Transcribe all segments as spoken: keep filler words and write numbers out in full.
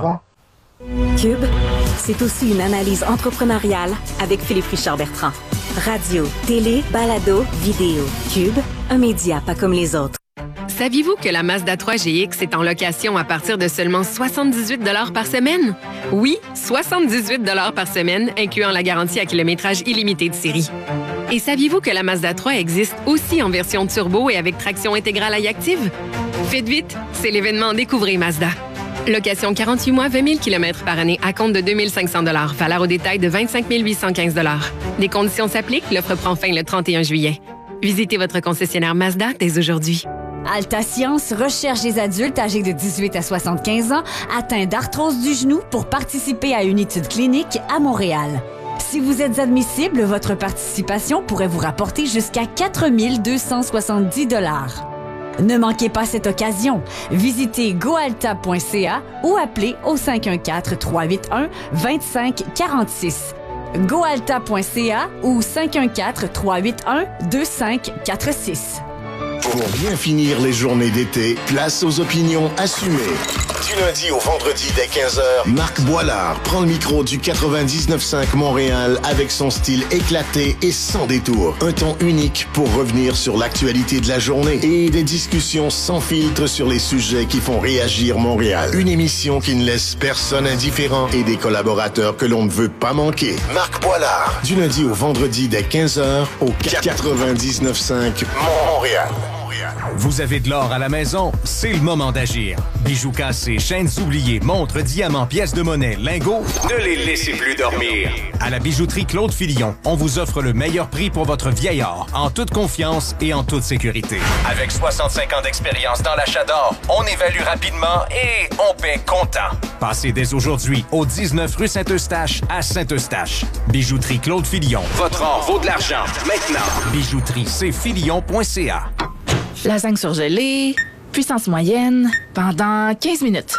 trois. Cube, c'est aussi une analyse entrepreneuriale avec Philippe Richard-Bertrand. Radio, télé, balado, vidéo. Cube, un média pas comme les autres. Saviez-vous que la Mazda trois G X est en location à partir de seulement soixante-dix-huit dollars par semaine? Oui, soixante-dix-huit dollars par semaine, incluant la garantie à kilométrage illimité de série. Et saviez-vous que la Mazda trois existe aussi en version turbo et avec traction intégrale iActive? Faites vite, c'est l'événement Découvrez Mazda. Location quarante-huit mois, vingt mille kilomètres par année à compte de deux mille cinq cents dollars. Valeur au détail de vingt-cinq mille huit cent quinze dollars. Des conditions s'appliquent. L'offre prend fin le trente et un juillet. Visitez votre concessionnaire Mazda dès aujourd'hui. Alta Science recherche des adultes âgés de dix-huit à soixante-quinze ans atteints d'arthrose du genou pour participer à une étude clinique à Montréal. Si vous êtes admissible, votre participation pourrait vous rapporter jusqu'à quatre mille deux cent soixante-dix dollars. Ne manquez pas cette occasion. Visitez goalta point c a ou appelez au cinq un quatre, trois huit un, deux cinq quatre six. goalta point c a ou cinq un quatre, trois huit un, deux cinq quatre six. Pour bien finir les journées d'été, place aux opinions assumées. Du lundi au vendredi dès quinze heures, Marc Boilard prend le micro du quatre-vingt-dix-neuf cinq Montréal avec son style éclaté et sans détour. Un ton unique pour revenir sur l'actualité de la journée et des discussions sans filtre sur les sujets qui font réagir Montréal. Une émission qui ne laisse personne indifférent et des collaborateurs que l'on ne veut pas manquer. Marc Boilard, du lundi au vendredi dès quinze heures au quatre-vingt-dix-neuf cinq Montréal. Vous avez de l'or à la maison? C'est le moment d'agir. Bijoux cassés, chaînes oubliées, montres, diamants, pièces de monnaie, lingots, ne les laissez plus dormir. À la bijouterie Claude Filion, on vous offre le meilleur prix pour votre vieil or, en toute confiance et en toute sécurité. Avec soixante-cinq ans d'expérience dans l'achat d'or, on évalue rapidement et on paie comptant. Passez dès aujourd'hui au dix-neuf rue Saint-Eustache à Saint-Eustache. Bijouterie Claude Filion. Votre or vaut de l'argent. Maintenant. Bijouterie c filion point c a. Lasagne surgelée, puissance moyenne, pendant quinze minutes.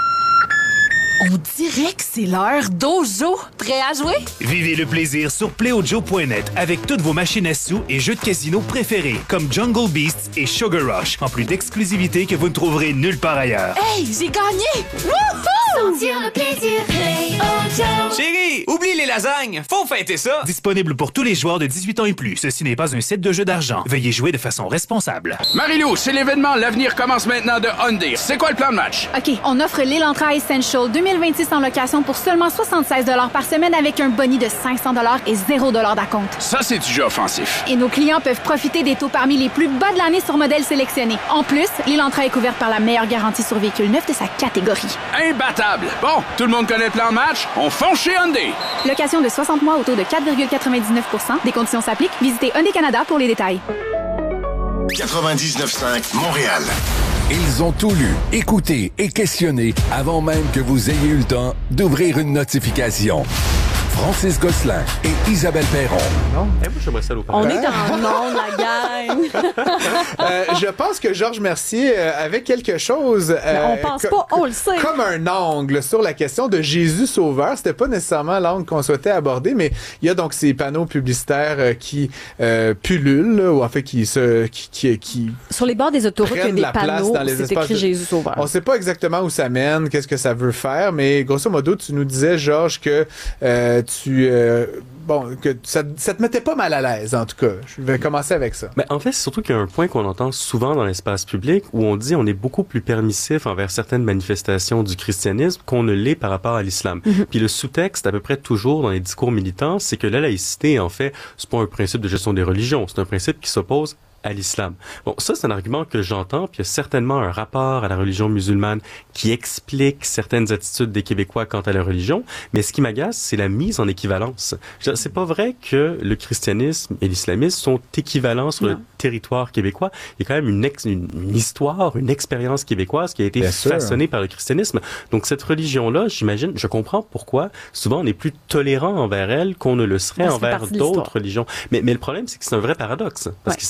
On dirait que c'est l'heure d'Ojo. Prêt à jouer? Vivez le plaisir sur play ojo point net avec toutes vos machines à sous et jeux de casino préférés comme Jungle Beasts et Sugar Rush, en plus d'exclusivité que vous ne trouverez nulle part ailleurs. Hey, j'ai gagné! Wouhou! Sentir le plaisir, Play Ojo. Chérie, oublie les lasagnes, faut fêter ça! Disponible pour tous les joueurs de dix-huit ans et plus. Ceci n'est pas un set de jeu d'argent. Veuillez jouer de façon responsable. Marilou, c'est l'événement L'avenir commence maintenant de Hyundai. C'est quoi le plan de match? OK, on offre l'Elantra Essential deux mille vingt-six en location pour seulement soixante-seize dollars par semaine avec un boni de cinq cents dollars et zéro dollars d'acompte. Ça, c'est du jeu offensif. Et nos clients peuvent profiter des taux parmi les plus bas de l'année sur modèles sélectionnés. En plus, l'Elantra est couverte par la meilleure garantie sur véhicule neuf de sa catégorie. Imbattable! Bon, tout le monde connaît le plan de match? On fonce chez Hyundai! Location de soixante mois au taux de quatre virgule quatre-vingt-dix-neuf pour cent. Des conditions s'appliquent. Visitez Hyundai Canada pour les détails. quatre-vingt-dix-neuf cinq Montréal. Ils ont tout lu, écouté et questionné avant même que vous ayez eu le temps d'ouvrir une notification. Francis Gosselin et Isabelle Perron. Non? Eh, moi, j'aimerais ça On est dans le monde, la gang! euh, je pense que Georges Mercier euh, avait quelque chose... Euh, on pense co- pas, on le sait. Comme un angle sur la question de Jésus Sauveur. C'était pas nécessairement l'angle qu'on souhaitait aborder, mais il y a donc ces panneaux publicitaires euh, qui euh, pullulent, là, ou en fait qui se... Qui, qui, qui sur les bords des autoroutes, il y a des panneaux dans les c'est écrit de... Jésus Sauveur. On sait pas exactement où ça mène, qu'est-ce que ça veut faire, mais grosso modo, tu nous disais, Georges, que... Euh, tu euh, bon que ça, ça te mettait pas mal à l'aise en tout cas. Je vais commencer avec ça. Mais en fait, c'est surtout qu'il y a un point qu'on entend souvent dans l'espace public où on dit on est beaucoup plus permissif envers certaines manifestations du christianisme qu'on ne l'est par rapport à l'islam. Mm-hmm. Puis le sous-texte à peu près toujours dans les discours militants, c'est que la laïcité en fait, c'est pas un principe de gestion des religions, c'est un principe qui s'oppose à l'islam. Bon, ça, c'est un argument que j'entends, puis il y a certainement un rapport à la religion musulmane qui explique certaines attitudes des Québécois quant à la religion, mais ce qui m'agace, c'est la mise en équivalence. Je veux dire, c'est pas vrai que le christianisme et l'islamisme sont équivalents sur non. le territoire québécois. Il y a quand même une, ex, une, une histoire, une expérience québécoise qui a été Bien façonnée sûr. par le christianisme. Donc, cette religion-là, j'imagine, je comprends pourquoi souvent on est plus tolérant envers elle qu'on ne le serait Parce envers d'autres religions. Mais, mais le problème, c'est que c'est un vrai paradoxe. Parce ouais. que si on dit on est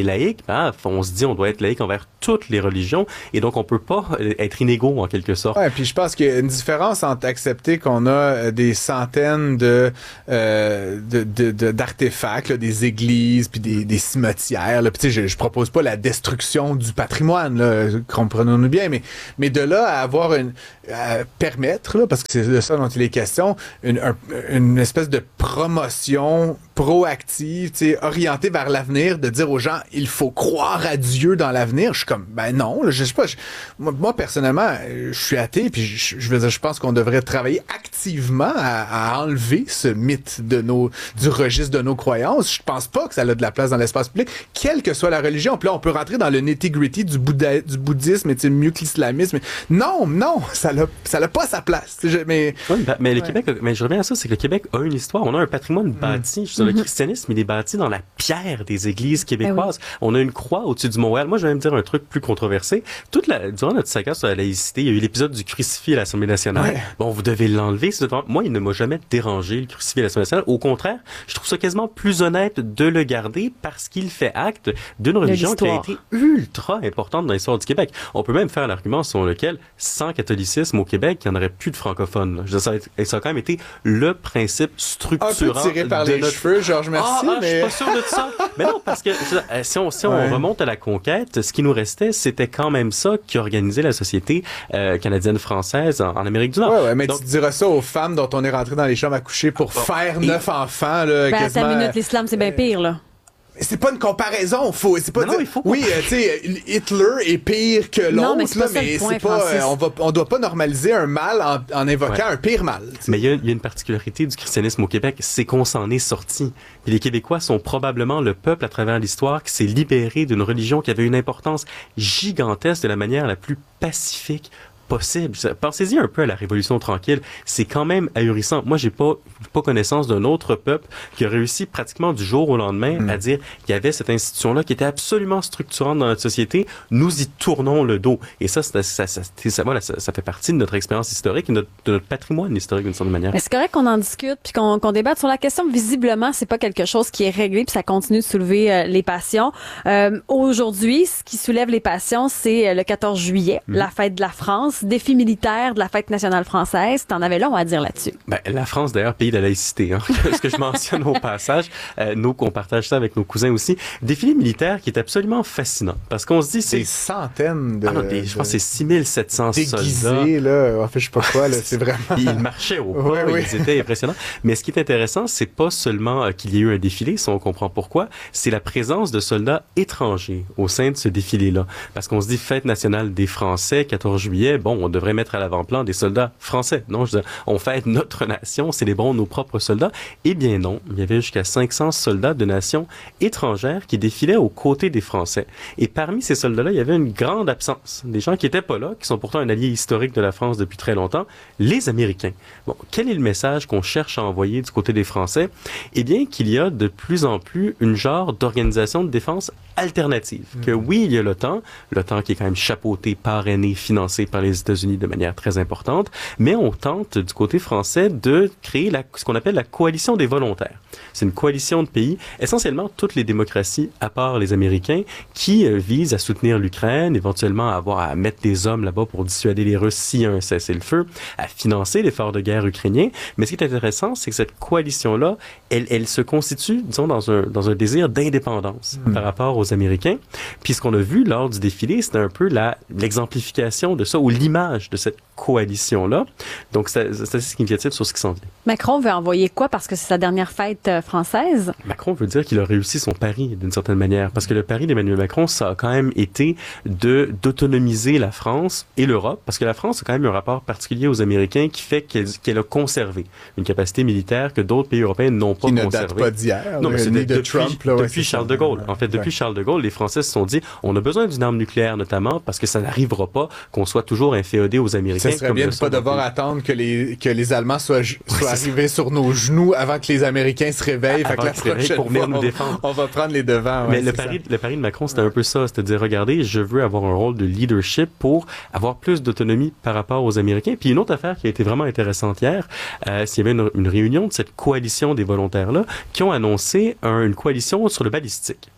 laïque, ben, on se dit on doit être laïque envers toutes les religions et donc on peut pas être inégaux en quelque sorte. Ouais, puis je pense qu'il y a une différence entre accepter qu'on a des centaines de, euh, de, de, de d'artefacts, là, des églises puis des, des cimetières. Là. Puis tu sais, je, je propose pas la destruction du patrimoine, là, comprenons-nous bien, mais mais de là à avoir une à permettre, là, parce que c'est de ça dont il est question, une, un, une espèce de promotion proactive, tu sais, orientée vers l'avenir, de dire aux gens, il faut croire à Dieu dans l'avenir. Je suis comme, ben non, là, je sais pas, je, moi, moi, personnellement, je suis athée, puis je, je veux dire, je pense qu'on devrait travailler activement à, à enlever ce mythe de nos, du registre de nos croyances. Je pense pas que ça a de la place dans l'espace public, quelle que soit la religion. Puis là, on peut rentrer dans le nitty-gritty du, Bouddha, du bouddhisme, et tu sais, mieux que l'islamisme. Non, non, ça n'a ça n'a pas sa place. Je, mais oui, bah, mais le ouais. Québec, mais je reviens à ça, c'est que le Québec a une histoire. On a un patrimoine bâti. Mm. Je veux dire, mm-hmm. Le christianisme, il est bâti dans la pierre des églises québécoises. Ben oui. On a une croix au-dessus du Mont-Royal. Moi, je vais même dire un truc plus controversé. Toute la, durant notre saga sur la laïcité, il y a eu l'épisode du crucifix à l'Assemblée nationale. Ouais. Bon, vous devez l'enlever. Moi, il ne m'a jamais dérangé, le crucifix à l'Assemblée nationale. Au contraire, je trouve ça quasiment plus honnête de le garder parce qu'il fait acte d'une religion qui a été ultra importante dans l'histoire du Québec. On peut même faire l'argument selon lequel, sans catholicisme au Québec, il n'y en aurait plus de francophones. Je veux dire, ça, a, ça a quand même été le principe structurant. Un peu tiré par les notre... cheveux, Georges Mercier. Ah, ah, mais... je suis pas sûr de ça. Mais non, parce que si on, si on ouais. remonte à la conquête, ce qui nous restait, c'était quand même ça qui organisait la société euh, canadienne-française en, en Amérique du Nord. Ouais, ouais, mais donc, tu diras ça aux femmes dont on est rentré dans les chambres à coucher pour ah, faire et... neuf enfants. Là, ben, quasiment... à ta minute, l'islam, c'est bien pire, là. C'est pas une comparaison, faut, c'est pas non, dire, non, il faut oui, euh, tu sais, Hitler est pire que l'autre, non, mais c'est, là, pas, mais point, c'est pas, euh, on va, on doit pas normaliser un mal en, en évoquant ouais. un pire mal. T'sais. Mais il y, y a une particularité du christianisme au Québec, c'est qu'on s'en est sorti. Puis les Québécois sont probablement le peuple à travers l'histoire qui s'est libéré d'une religion qui avait une importance gigantesque de la manière la plus pacifique possible. Pensez-y un peu à la Révolution tranquille. C'est quand même ahurissant. Moi, j'ai pas, pas connaissance d'un autre peuple qui a réussi pratiquement du jour au lendemain mmh. à dire qu'il y avait cette institution-là qui était absolument structurante dans notre société. Nous y tournons le dos. Et ça, ça, ça, ça, ça, voilà, ça, ça fait partie de notre expérience historique et de notre, de notre patrimoine historique d'une certaine manière. Mais c'est correct qu'on en discute puis qu'on, qu'on débatte sur la question. Visiblement, c'est pas quelque chose qui est réglé puis ça continue de soulever euh, les passions. Euh, aujourd'hui, ce qui soulève les passions, c'est le quatorze juillet, mmh. la fête de la France. Défi militaire de la fête nationale française. T'en avais long à dire là-dessus. Ben, la France, d'ailleurs, pays de la laïcité. Hein, ce que je mentionne au passage. Euh, nous, qu'on partage ça avec nos cousins aussi. Défilé militaire qui est absolument fascinant. Parce qu'on se dit, c'est... Des centaines de... Ah non, des, je pense que c'est six mille sept cents déguisés, soldats. là. En fait, je sais pas quoi, là. C'est vraiment... Ils marchaient au pas. Oui, oui. Ils étaient impressionnants. Mais ce qui est intéressant, c'est pas seulement euh, qu'il y ait eu un défilé, si on comprend pourquoi, c'est la présence de soldats étrangers au sein de ce défilé-là. Parce qu'on se dit fête nationale des Français, quatorze juillet, bon, on devrait mettre à l'avant-plan des soldats français. Non, je veux dire, on fête notre nation, célébrons nos propres soldats. Eh bien non, il y avait jusqu'à cinq cents soldats de nations étrangères qui défilaient aux côtés des Français. Et parmi ces soldats-là, il y avait une grande absence. Des gens qui étaient pas là, qui sont pourtant un allié historique de la France depuis très longtemps, les Américains. Bon, quel est le message qu'on cherche à envoyer du côté des Français? Eh bien, qu'il y a de plus en plus une genre d'organisation de défense alternative. Mmh. Que oui, il y a l'OTAN, l'OTAN qui est quand même chapeauté, parrainé, financé par les États-Unis de manière très importante, mais on tente du côté français de créer la, ce qu'on appelle la coalition des volontaires. C'est une coalition de pays, essentiellement toutes les démocraties, à part les Américains, qui euh, visent à soutenir l'Ukraine, éventuellement à avoir à mettre des hommes là-bas pour dissuader les Russes s'il y a un cessez-le-feu, à financer l'effort de guerre ukrainien. Mais ce qui est intéressant, c'est que cette coalition-là, elle, elle se constitue, disons, dans un, dans un désir d'indépendance mmh. par rapport aux Américains. Puis ce qu'on a vu lors du défilé, c'était un peu la, l'exemplification de ça, ou l'image de cette coalition-là. Donc, c'est, c'est assez significatif sur ce qui s'en vient. Macron veut envoyer quoi parce que c'est sa dernière fête euh, française? Macron veut dire qu'il a réussi son pari d'une certaine manière. Parce que le pari d'Emmanuel Macron, ça a quand même été de, d'autonomiser la France et l'Europe. Parce que la France a quand même un rapport particulier aux Américains qui fait qu'elle, qu'elle a conservé une capacité militaire que d'autres pays européens n'ont pas conservée. Qui ne date pas d'hier. Non, mais c'est de, de, de depuis, Trump. Là, ouais, depuis Charles de Gaulle. En fait, depuis ouais. Charles de Gaulle, les Français se sont dit, on a besoin d'une arme nucléaire notamment parce que ça n'arrivera pas qu'on soit toujours inféodé aux Américains. Ça serait bien de ne pas devoir attendre que les, que les Allemands soient, soient arrivés sur nos genoux avant que les Américains se réveillent. Fait que la prochaine pour fois, nous on, défendre. on va prendre les devants. Ouais, Mais le pari, le pari de Macron, c'était un peu ça. C'était de dire, regardez, je veux avoir un rôle de leadership pour avoir plus d'autonomie par rapport aux Américains. Puis une autre affaire qui a été vraiment intéressante hier, euh, s'il y avait une, une réunion de cette coalition des volontaires-là qui ont annoncé un, une coalition sur le balistique.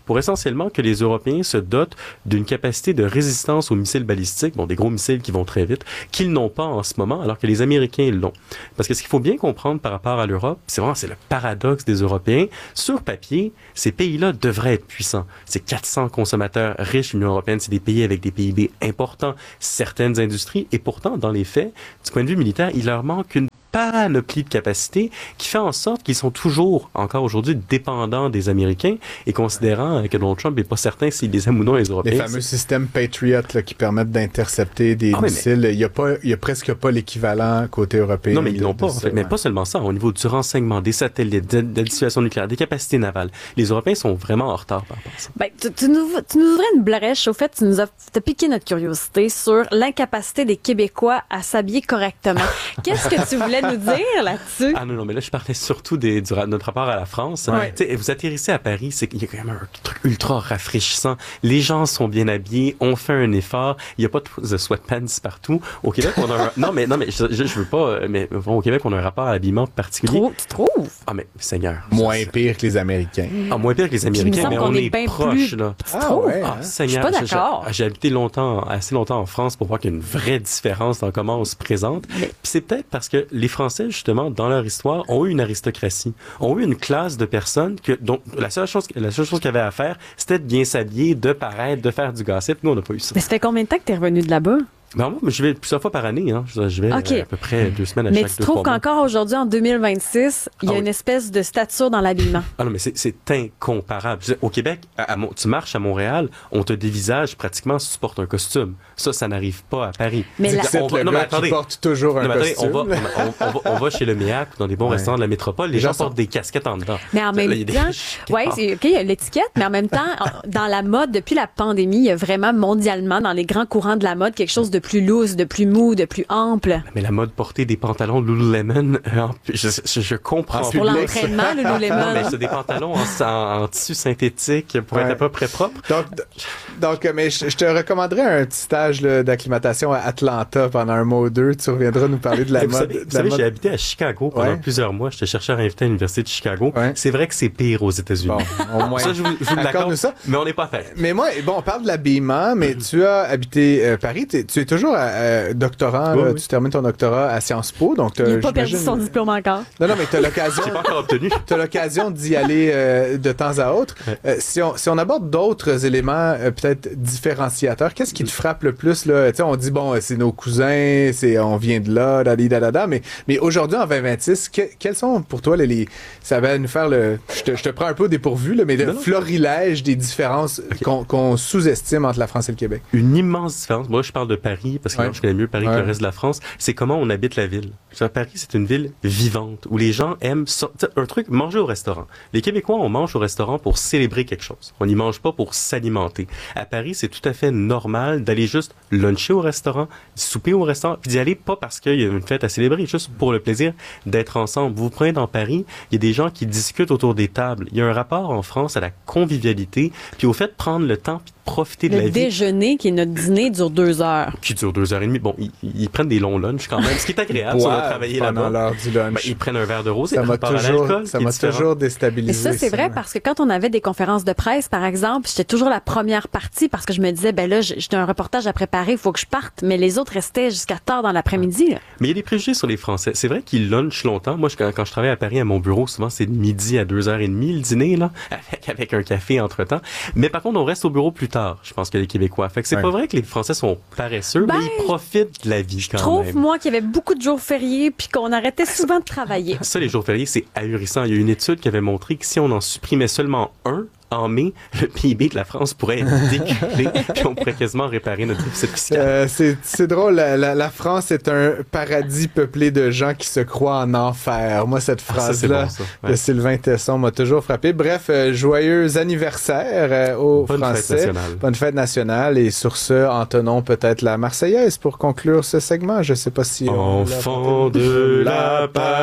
pour essentiellement que les Européens se dotent d'une capacité de résistance aux missiles balistiques, bon, des gros missiles qui vont très vite, qu'ils n'ont pas en ce moment, alors que les Américains ils l'ont. Parce que ce qu'il faut bien comprendre par rapport à l'Europe, c'est vraiment c'est le paradoxe des Européens. Sur papier, ces pays-là devraient être puissants. C'est quatre cents consommateurs riches, l'Union européenne, c'est des pays avec des P I B importants, certaines industries, et pourtant, dans les faits, du point de vue militaire, il leur manque une panoplie de capacités qui fait en sorte qu'ils sont toujours, encore aujourd'hui, dépendants des Américains et considérant que Donald Trump n'est pas certain s'il les aime ou non les Européens. Les fameux systèmes Patriot là, qui permettent d'intercepter des ah, missiles, il n'y a, a presque pas l'équivalent côté européen. Non, mais ils de, l'ont pas, en fait. Mais pas seulement ça. Au niveau du renseignement, des satellites, de, de la dissuasion nucléaire, des capacités navales, les Européens sont vraiment en retard par rapport à ça. Ben, tu, tu, nous, tu nous ouvrais une brèche. Au fait, tu nous as t'as piqué notre curiosité sur l'incapacité des Québécois à s'habiller correctement. Qu'est-ce que tu voulais nous dire là-dessus? Ah non, non, mais là, je parlais surtout des, du, notre rapport à la France. Ouais. Tu sais, vous atterrissez à Paris, c'est qu'il y a quand même un truc ultra rafraîchissant. Les gens sont bien habillés, on fait un effort. Il n'y a pas de sweatpants partout. Au Québec, on a un... Non, mais, non, mais je, je, je veux pas... Mais bon, au Québec, on a un rapport à l'habillement particulier. Trop, tu trouves? Ah, mais Seigneur. Moins pire que les Américains. Ah, moins pire que les Américains, mais on, on est, est proche, là. Ah, ouais, ah, hein? Seigneur. Je suis pas d'accord. J'ai, j'ai habité longtemps, assez longtemps en France pour voir qu'il y a une vraie différence dans comment on se présente. Mais... Puis c'est peut-être parce que les Français, justement, dans leur histoire, ont eu une aristocratie, ont eu une classe de personnes que, dont la seule chose, la seule chose qu'ils avaient à faire, c'était de bien s'habiller, de paraître, de faire du gossip. Nous, on n'a pas eu ça. Mais ça fait combien de temps que tu es revenu de là-bas? Ben moi, je vais plusieurs fois par année. Hein. Je vais okay. euh, à peu près deux semaines à mais chaque deux, tu trouves trois qu'encore mois. aujourd'hui, en deux mille vingt-six, il y a ah, une oui. espèce de stature dans l'habillement? Ah non, mais c'est, c'est incomparable. Au Québec, à, à, tu marches à Montréal, on te dévisage pratiquement si tu portes un costume. Ça, ça n'arrive pas à Paris. Mais la... on va, non, mais attendez, porte toujours un non, mais attendez, costume. On va, on, on, va, on va chez le Méac, dans des bons ouais. restaurants de la métropole, les, les gens, gens portent sont... des casquettes en dedans. Mais en même là, temps, oui, c'est OK, il y a l'étiquette, mais en même temps, dans la mode, depuis la pandémie, il y a vraiment mondialement, dans les grands courants de la mode, quelque chose de plus loose, de plus mou, de plus ample. Mais la mode porter des pantalons Lululemon, euh, je, je, je comprends. Ah, pour l'entraînement, Lululemon. Non, mais c'est des pantalons en, en, en tissu synthétique pour ouais. être à peu près propre. Donc, donc mais je, je te recommanderais un petit stage là, d'acclimatation à Atlanta pendant un mois ou deux. Tu reviendras nous parler de la vous mode. Savez, vous savez, mode... j'ai habité à Chicago pendant ouais. plusieurs mois. J'étais chercheur invité à l'Université de Chicago. Ouais. C'est vrai que c'est pire aux États-Unis. Bon, au moins. Ça, je vous, je vous l'accorde, ça. Mais on n'est pas fait. Mais moi, bon, on parle de l'habillement, mais mm-hmm. tu as habité euh, Paris. Tu es toujours euh, doctorant. Oui, là, oui. Tu termines ton doctorat à Sciences Po. Donc il n'a pas perdu son diplôme encore. Non, non, mais tu as l'occasion. J'ai pas encore obtenu. Tu as l'occasion d'y aller euh, de temps à autre. Ouais. Euh, si, on, si on aborde d'autres éléments euh, peut-être différenciateurs, qu'est-ce qui te frappe le plus? Là? On dit, bon, c'est nos cousins, c'est, on vient de là, da, da, da, da, mais, mais aujourd'hui, en vingt vingt-six, que, quels sont pour toi les, les. Ça va nous faire le. Je te, je te prends un peu au dépourvu, là, mais le non, florilège des différences okay. qu'on, qu'on sous-estime entre la France et le Québec. Une immense différence. Moi, je parle de Paris parce que ouais. non, je connais mieux Paris ouais. que le reste de la France. C'est comment on habite la ville. Paris, c'est une ville vivante où les gens aiment sortir. Un truc, manger au restaurant. Les Québécois, on mange au restaurant pour célébrer quelque chose. On n'y mange pas pour s'alimenter. À Paris, c'est tout à fait normal d'aller juste luncher au restaurant, souper au restaurant, puis d'y aller pas parce qu'il y a une fête à célébrer, juste pour le plaisir d'être ensemble. Vous vous prenez dans Paris, il y a des gens qui discutent autour des tables. Il y a un rapport en France à la convivialité, puis au fait de prendre le temps puis de profiter de le la vie. Le déjeuner, qui est notre dîner, dure deux heures. Qui dure deux heures et demie. Bon, ils, ils prennent des longs lunchs quand même, ce qui est agréable, ça, de travailler là-bas. L'heure du lunch. Ben, ils prennent un verre de rose ça et m'a toujours, ça m'a toujours déstabilisé. Et ça, c'est ça, vrai ouais. parce que quand on avait des conférences de presse, par exemple, j'étais toujours la première partie parce que je me disais, ben là, j'ai un reportage à préparer, il faut que je parte, mais les autres restaient jusqu'à tard dans l'après-midi. Là. Mais il y a des préjugés sur les Français. C'est vrai qu'ils lunchent longtemps. Moi, je, quand, quand je travaille à Paris à mon bureau, souvent c'est de midi à deux heures trente le dîner, là, avec, avec un café entre-temps. Mais par contre, on reste au bureau plus tard, je pense que les Québécois. Fait que c'est ouais. pas vrai que les Français sont paresseux, ben, mais ils profitent de la vie quand même. Je trouve, moi, qu'il y avait beaucoup de jours fériés puis qu'on arrêtait souvent de travailler. Ça, les jours fériés, c'est ahurissant. Il y a une étude qui avait montré que si on en supprimait seulement un en mai, le P I B de la France pourrait être décuplé puis on pourrait quasiment réparer notre déficit fiscal. Euh, c'est, c'est drôle, la, la, la France est un paradis peuplé de gens qui se croient en enfer. Moi, cette phrase-là ah, ça, bon, ouais. de Sylvain Tesson m'a toujours frappé. Bref, euh, joyeux anniversaire euh, aux Bonne Français. Fête nationale. Bonne fête nationale. Et sur ce, entonnons peut-être la Marseillaise pour conclure ce segment. Je sais pas si... Enfant de la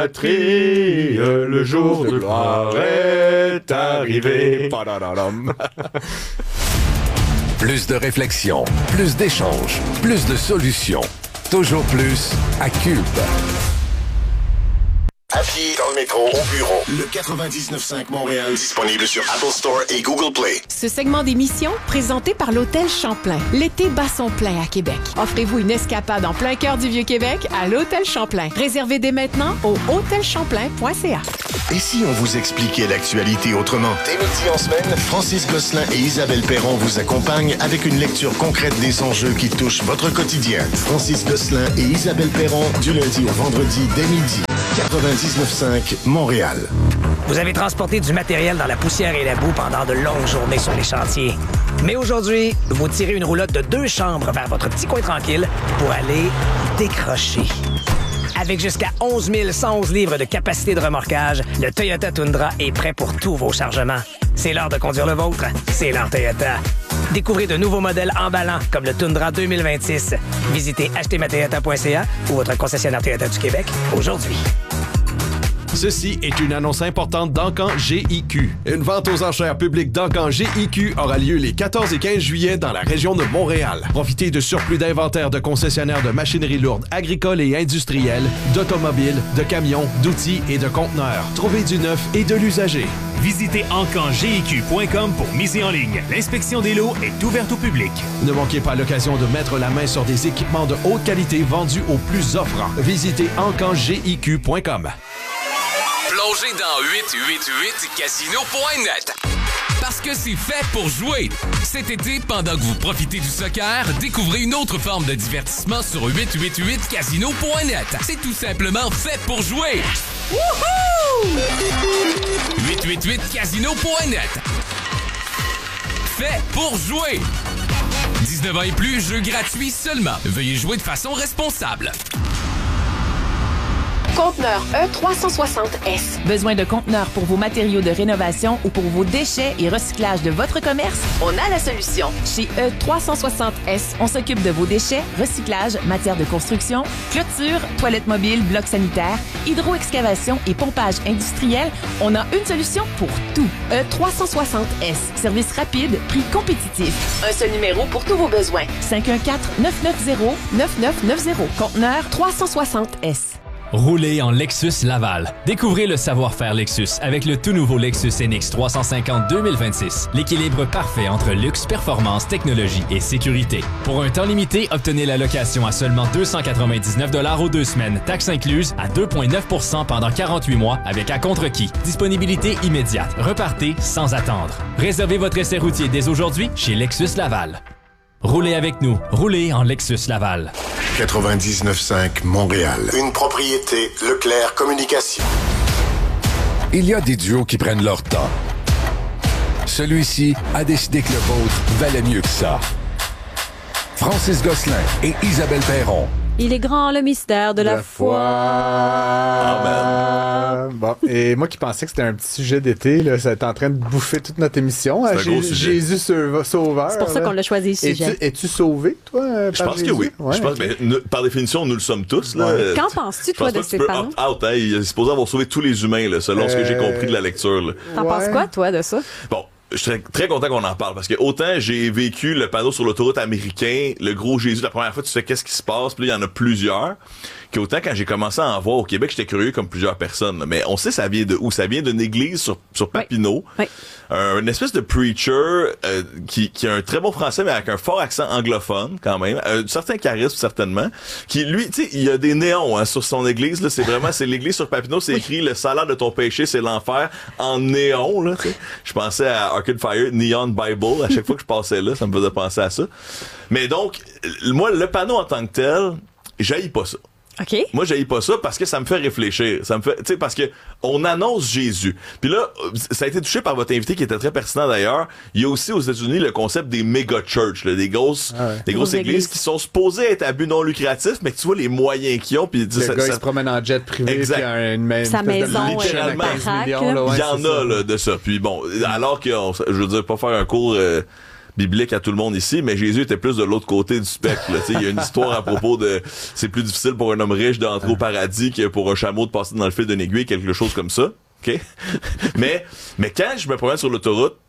patrie, le jour de gloire est arrivé. Plus de réflexion, plus d'échanges, plus de solutions. Toujours plus à Cube. pied, dans le métro, au bureau. Le quatre-vingt-dix-neuf cinq Montréal, disponible sur Apple Store et Google Play. Ce segment d'émission, présenté par l'Hôtel Champlain. L'été bat son plein à Québec. Offrez-vous une escapade en plein cœur du Vieux-Québec à l'Hôtel Champlain. Réservez dès maintenant au hôtel champlain point c a. Et si on vous expliquait l'actualité autrement? Dès midi en semaine, Francis Gosselin et Isabelle Perron vous accompagnent avec une lecture concrète des enjeux qui touchent votre quotidien. Francis Gosselin et Isabelle Perron, du lundi au vendredi dès midi. quatre-vingt-dix-neuf cinq Montréal. Vous avez transporté du matériel dans la poussière et la boue pendant de longues journées sur les chantiers. Mais aujourd'hui, vous tirez une roulotte de deux chambres vers votre petit coin tranquille pour aller décrocher. Avec jusqu'à onze mille cent onze livres de capacité de remorquage, le Toyota Tundra est prêt pour tous vos chargements. C'est l'heure de conduire le vôtre. C'est l'heure Toyota. Découvrez de nouveaux modèles emballants comme le Tundra deux mille vingt-six. Visitez acheter ma toyota point c a ou votre concessionnaire Toyota du Québec aujourd'hui. Ceci est une annonce importante d'Encan G I Q. Une vente aux enchères publiques d'Encan G I Q aura lieu les quatorze et quinze juillet dans la région de Montréal. Profitez de surplus d'inventaire de concessionnaires de machinerie lourde agricole et industrielle, d'automobiles, de camions, d'outils et de conteneurs. Trouvez du neuf et de l'usager. Visitez encan g i q point com pour miser en ligne. L'inspection des lots est ouverte au public. Ne manquez pas l'occasion de mettre la main sur des équipements de haute qualité vendus aux plus offrants. Visitez encan g i q point com. Plongez dans huit huit huit casino point net. Parce que c'est fait pour jouer. Cet été, pendant que vous profitez du soccer, découvrez une autre forme de divertissement sur huit huit huit casino point net. C'est tout simplement fait pour jouer. Wouhou! huit huit huit casino point net. Fait pour jouer. dix-neuf ans et plus, jeu gratuit seulement. Veuillez jouer de façon responsable. Conteneur E trois cent soixante S. Besoin de conteneurs pour vos matériaux de rénovation ou pour vos déchets et recyclage de votre commerce? On a la solution. Chez E trois cent soixante S, on s'occupe de vos déchets, recyclage, matières de construction, clôture, toilettes mobiles, blocs sanitaires, hydro-excavation et pompage industriel. On a une solution pour tout. E trois cent soixante S. Service rapide, prix compétitif. Un seul numéro pour tous vos besoins. cinq un quatre, neuf neuf zéro, neuf neuf neuf zéro. Conteneur trois cent soixante S. Roulez en Lexus Laval. Découvrez le savoir-faire Lexus avec le tout nouveau Lexus N X trois cent cinquante deux mille vingt-six. L'équilibre parfait entre luxe, performance, technologie et sécurité. Pour un temps limité, obtenez la location à seulement deux cent quatre-vingt-dix-neuf dollars aux deux semaines, taxes incluses, à deux virgule neuf pour cent pendant quarante-huit mois avec à contre-qui. Disponibilité immédiate. Repartez sans attendre. Réservez votre essai routier dès aujourd'hui chez Lexus Laval. Roulez avec nous. Roulez en Lexus Laval. quatre-vingt-dix-neuf cinq Montréal. Une propriété Leclerc Communication. Il y a des duos qui prennent leur temps. Celui-ci a décidé que le vôtre valait mieux que ça. Francis Gosselin et Isabelle Perron. Il est grand le mystère de la, la foi. foi. Amen. Bon, et moi qui pensais que c'était un petit sujet d'été, là, ça est en train de bouffer toute notre émission. C'est un gros J- sujet. Jésus sauveur. C'est pour ça là. qu'on l'a choisi, ce sujet. Es-tu, es-tu sauvé, toi, Je par pense Jésus? que oui. Ouais, je pense, okay. mais, nous, par définition, nous le sommes tous. Là. Ouais. Qu'en penses-tu, Je toi, pense de pas que ces tu peux panneaux? opt-out, hein. Il est supposé avoir sauvé tous les humains, là, selon Euh... ce que j'ai compris de la lecture. Là. T'en Ouais. penses quoi, toi, de ça? Bon. Je suis très, très content qu'on en parle parce que autant j'ai vécu le panneau sur l'autoroute américain, le gros Jésus, la première fois tu sais qu'est-ce qui se passe, puis là il y en a plusieurs, qu'autant quand j'ai commencé à en voir au Québec, j'étais curieux comme plusieurs personnes. Là. Mais on sait ça vient de où? Ça vient d'une église sur, sur Papineau. Oui. Oui. Un, une espèce de preacher euh, qui, qui a un très bon français mais avec un fort accent anglophone quand même, un certain charisme certainement, qui lui, tu sais, il y a des néons hein, sur son église, là, c'est vraiment, c'est l'église sur Papineau, c'est oui. écrit « Le salaire de ton péché, c'est l'enfer » en néon, là, tu sais. Je pensais à Arcade Fire, Neon Bible, à chaque fois que je passais là, ça me faisait penser à ça. Mais donc, moi, le panneau en tant que tel, j'haïs pas ça. OK. Moi, j'haïs pas ça parce que ça me fait réfléchir. Ça me fait, tu sais, parce que on annonce Jésus. Puis là, ça a été touché par votre invité qui était très pertinent d'ailleurs. Il y a aussi aux États-Unis le concept des méga church, là, des grosses, ah ouais. des grosses églises, églises qui sont supposées être à but non lucratif, mais que tu vois les moyens qu'ils ont. Puis le ça, gars ça... il se promène en jet privé. Exact. Puis une, une, Sa une maison, de littéralement ouais, quinze millions. Là, ouais, il y en a là, de ça. Puis bon, alors que, on, je veux dire, pas faire un cours. Euh, biblique à tout le monde ici, mais Jésus était plus de l'autre côté du spectre. Là. Il y a une histoire à propos de c'est plus difficile pour un homme riche d'entrer au paradis que pour un chameau de passer dans le fil d'une aiguille, quelque chose comme ça. OK? mais, mais quand je me promène sur l'autoroute,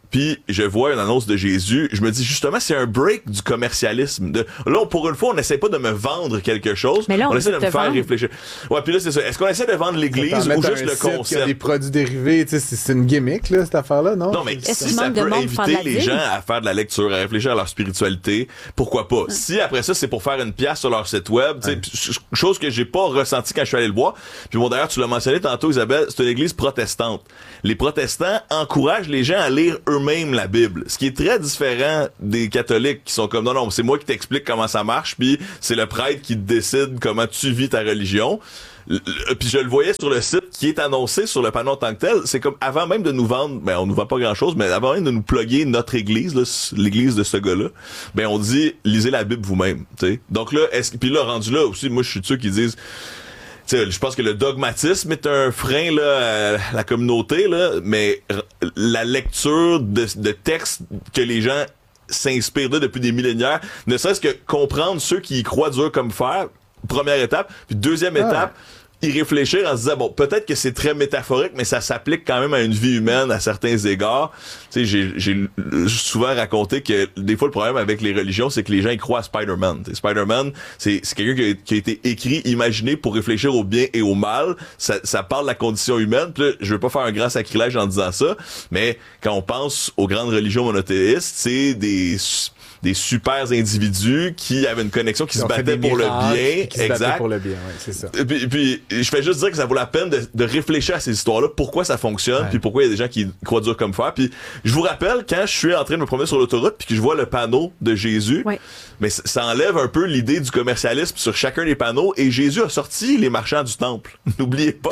puis je vois une annonce de Jésus, je me dis justement c'est un break du commercialisme. De, là, pour une fois, on n'essaie pas de me vendre quelque chose, mais là, on, on essaie de me faire vendre. réfléchir. Ouais, puis là c'est ça. Est-ce qu'on essaie de vendre l'Église ou juste le concept? Il y a des produits dérivés, tu sais, c'est, c'est une gimmick là cette affaire-là, non? Non, mais si ça peut inviter les gens à faire de la lecture, à réfléchir à leur spiritualité, pourquoi pas? Ouais. Si après ça c'est pour faire une pièce sur leur site web, tu sais, ouais. chose que j'ai pas ressenti quand je suis allé le voir. Puis bon, d'ailleurs tu l'as mentionné tantôt, Isabelle, c'est une église protestante. Les protestants encouragent les gens à lire eux-mêmes la Bible, ce qui est très différent des catholiques qui sont comme non non, c'est moi qui t'explique comment ça marche, puis c'est le prêtre qui te décide comment tu vis ta religion. Puis je le voyais sur le site qui est annoncé sur le panneau en tant que tel, c'est comme avant même de nous vendre, ben on nous vend pas grand chose, mais avant même de nous plugger notre église, là, l'église de ce gars-là, ben on dit lisez la Bible vous-même, tu sais. Donc là, est-ce puis là rendu là aussi, moi je suis de ceux qui disent T'sais, je pense que le dogmatisme est un frein là, à la communauté, là, mais la lecture de, de textes que les gens s'inspirent de depuis des millénaires, ne serait-ce que comprendre ceux qui y croient dur comme fer, première étape, puis deuxième ah. étape, y réfléchir en se disant, bon, peut-être que c'est très métaphorique, mais ça s'applique quand même à une vie humaine à certains égards. Tu sais, j'ai, j'ai souvent raconté que des fois, le problème avec les religions, c'est que les gens y croient à Spider-Man. T'sais, Spider-Man, c'est, c'est quelqu'un qui a, qui a été écrit, imaginé pour réfléchir au bien et au mal. Ça, ça parle de la condition humaine. Puis là, je veux pas faire un grand sacrilège en disant ça, mais quand on pense aux grandes religions monothéistes, c'est des... des super individus qui avaient une connexion, qui se battaient pour miracles, le bien. Qui se exact. battaient pour le bien, oui, c'est ça. Et puis, puis, je fais juste dire que ça vaut la peine de, de réfléchir à ces histoires-là, pourquoi ça fonctionne, ouais. puis pourquoi il y a des gens qui croient dur comme fer. Puis je vous rappelle, quand je suis en train de me promener sur l'autoroute, puis que je vois le panneau de Jésus, ouais. mais ça, ça enlève un peu l'idée du commercialisme sur chacun des panneaux, et Jésus a sorti les marchands du temple. N'oubliez pas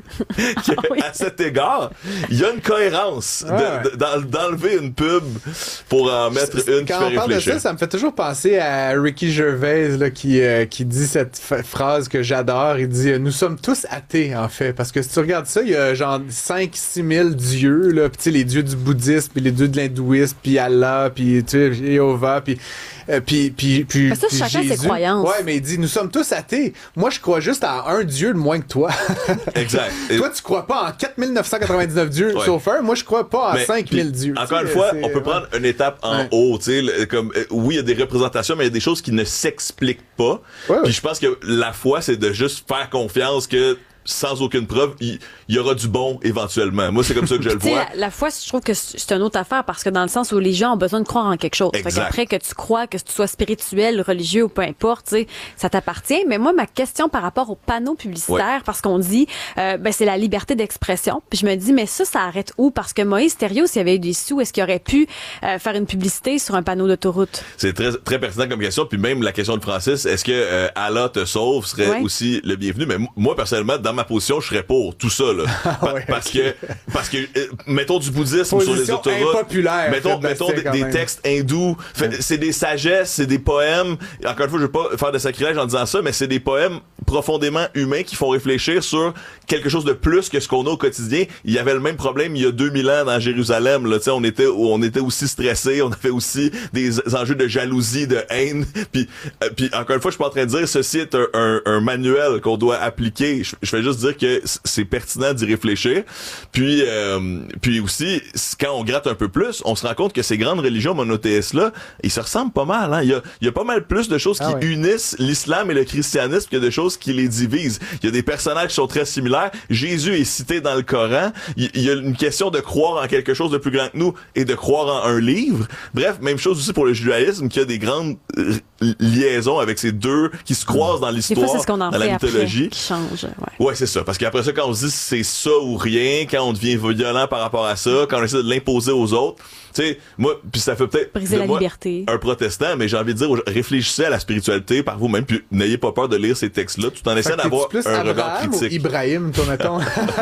qu'à oui. cet égard, il y a une cohérence ouais, de, de, d'en, d'enlever une pub pour en mettre c'est, une qui fait réfléchir. Ça, ça me fait toujours penser à Ricky Gervais là, qui, euh, qui dit cette f- phrase que j'adore. Il dit « Nous sommes tous athées, en fait. » Parce que si tu regardes ça, il y a genre cinq à six mille dieux. Là, puis les dieux du bouddhisme, puis les dieux de l'hindouisme, puis Allah, puis Jéhovah, puis... Euh, puis, puis, puis, ça, puis chacun Jésus, ses croyances. Ouais, mais il dit, nous sommes tous athées. Moi, je crois juste à un Dieu de moins que toi. Exact. Toi, tu crois pas en quatre mille neuf cent quatre-vingt-dix-neuf dieux, ouais. sauf un. Moi, je crois pas en mais, cinq mille dieux. Encore une fois, on peut prendre une étape en ouais. haut. Tu sais, comme euh, oui, il y a des représentations, mais il y a des choses qui ne s'expliquent pas. Ouais, puis ouais. je pense que la foi, c'est de juste faire confiance que sans aucune preuve, il y, y aura du bon éventuellement. Moi, c'est comme ça que je le vois. La, la foi, je trouve que c'est une autre affaire parce que dans le sens où les gens ont besoin de croire en quelque chose. Fait qu'après que tu crois, que tu sois spirituel, religieux ou peu importe, tu sais, ça t'appartient. Mais moi, ma question par rapport aux panneaux publicitaires, ouais. parce qu'on dit, euh, ben, c'est la liberté d'expression. Puis je me dis, mais ça, ça arrête où? Parce que Moïse Thériault, s'il y avait eu des sous, est-ce qu'il aurait pu euh, faire une publicité sur un panneau d'autoroute? C'est très, très pertinent comme question. Puis même la question de Francis, est-ce que euh, Allah te sauve serait ouais. aussi le bienvenu? Mais m- moi, personnellement, dans ma position, je serais pour tout ça, là. Pa- ouais, parce okay. que, parce que, euh, mettons du bouddhisme position sur les autoroutes. Impopulaire, mettons, mettons des, des textes hindous. Fait, ouais. C'est des sagesses, c'est des poèmes. Encore une fois, je veux pas faire de sacrilège en disant ça, mais c'est des poèmes profondément humains qui font réfléchir sur quelque chose de plus que ce qu'on a au quotidien. Il y avait le même problème il y a deux mille ans dans Jérusalem, là. Tu sais, on était, on était aussi stressés, on avait aussi des enjeux de jalousie, de haine. Puis, euh, puis encore une fois, je suis pas en train de dire ceci est un, un, un manuel qu'on doit appliquer. Je, je vais juste dire que c'est pertinent d'y réfléchir. Puis, euh, puis aussi, quand on gratte un peu plus, on se rend compte que ces grandes religions monothéistes-là, ils se ressemblent pas mal. Hein? Il y a, il y a pas mal plus de choses ah qui ouais. unissent l'islam et le christianisme que de choses qui les divisent. Il y a des personnages qui sont très similaires. Jésus est cité dans le Coran. Il, il y a une question de croire en quelque chose de plus grand que nous et de croire en un livre. Bref, même chose aussi pour le judaïsme, qui a des grandes euh, liaisons avec ces deux qui se croisent dans l'histoire, des fois, c'est ce qu'on en dans fait la mythologie. Après, qui change. Ouais, ouais c'est ça. Parce qu'après ça, quand on se dit c'est ça ou rien, quand on devient violent par rapport à ça, quand on essaie de l'imposer aux autres, tu sais, moi, puis ça fait peut-être briser la moi liberté. Un protestant, mais j'ai envie de dire, réfléchissez à la spiritualité par vous-même, puis n'ayez pas peur de lire ces textes-là, tout en essayant d'avoir un Abraham regard critique. Ou Ibrahim, toi, mettons.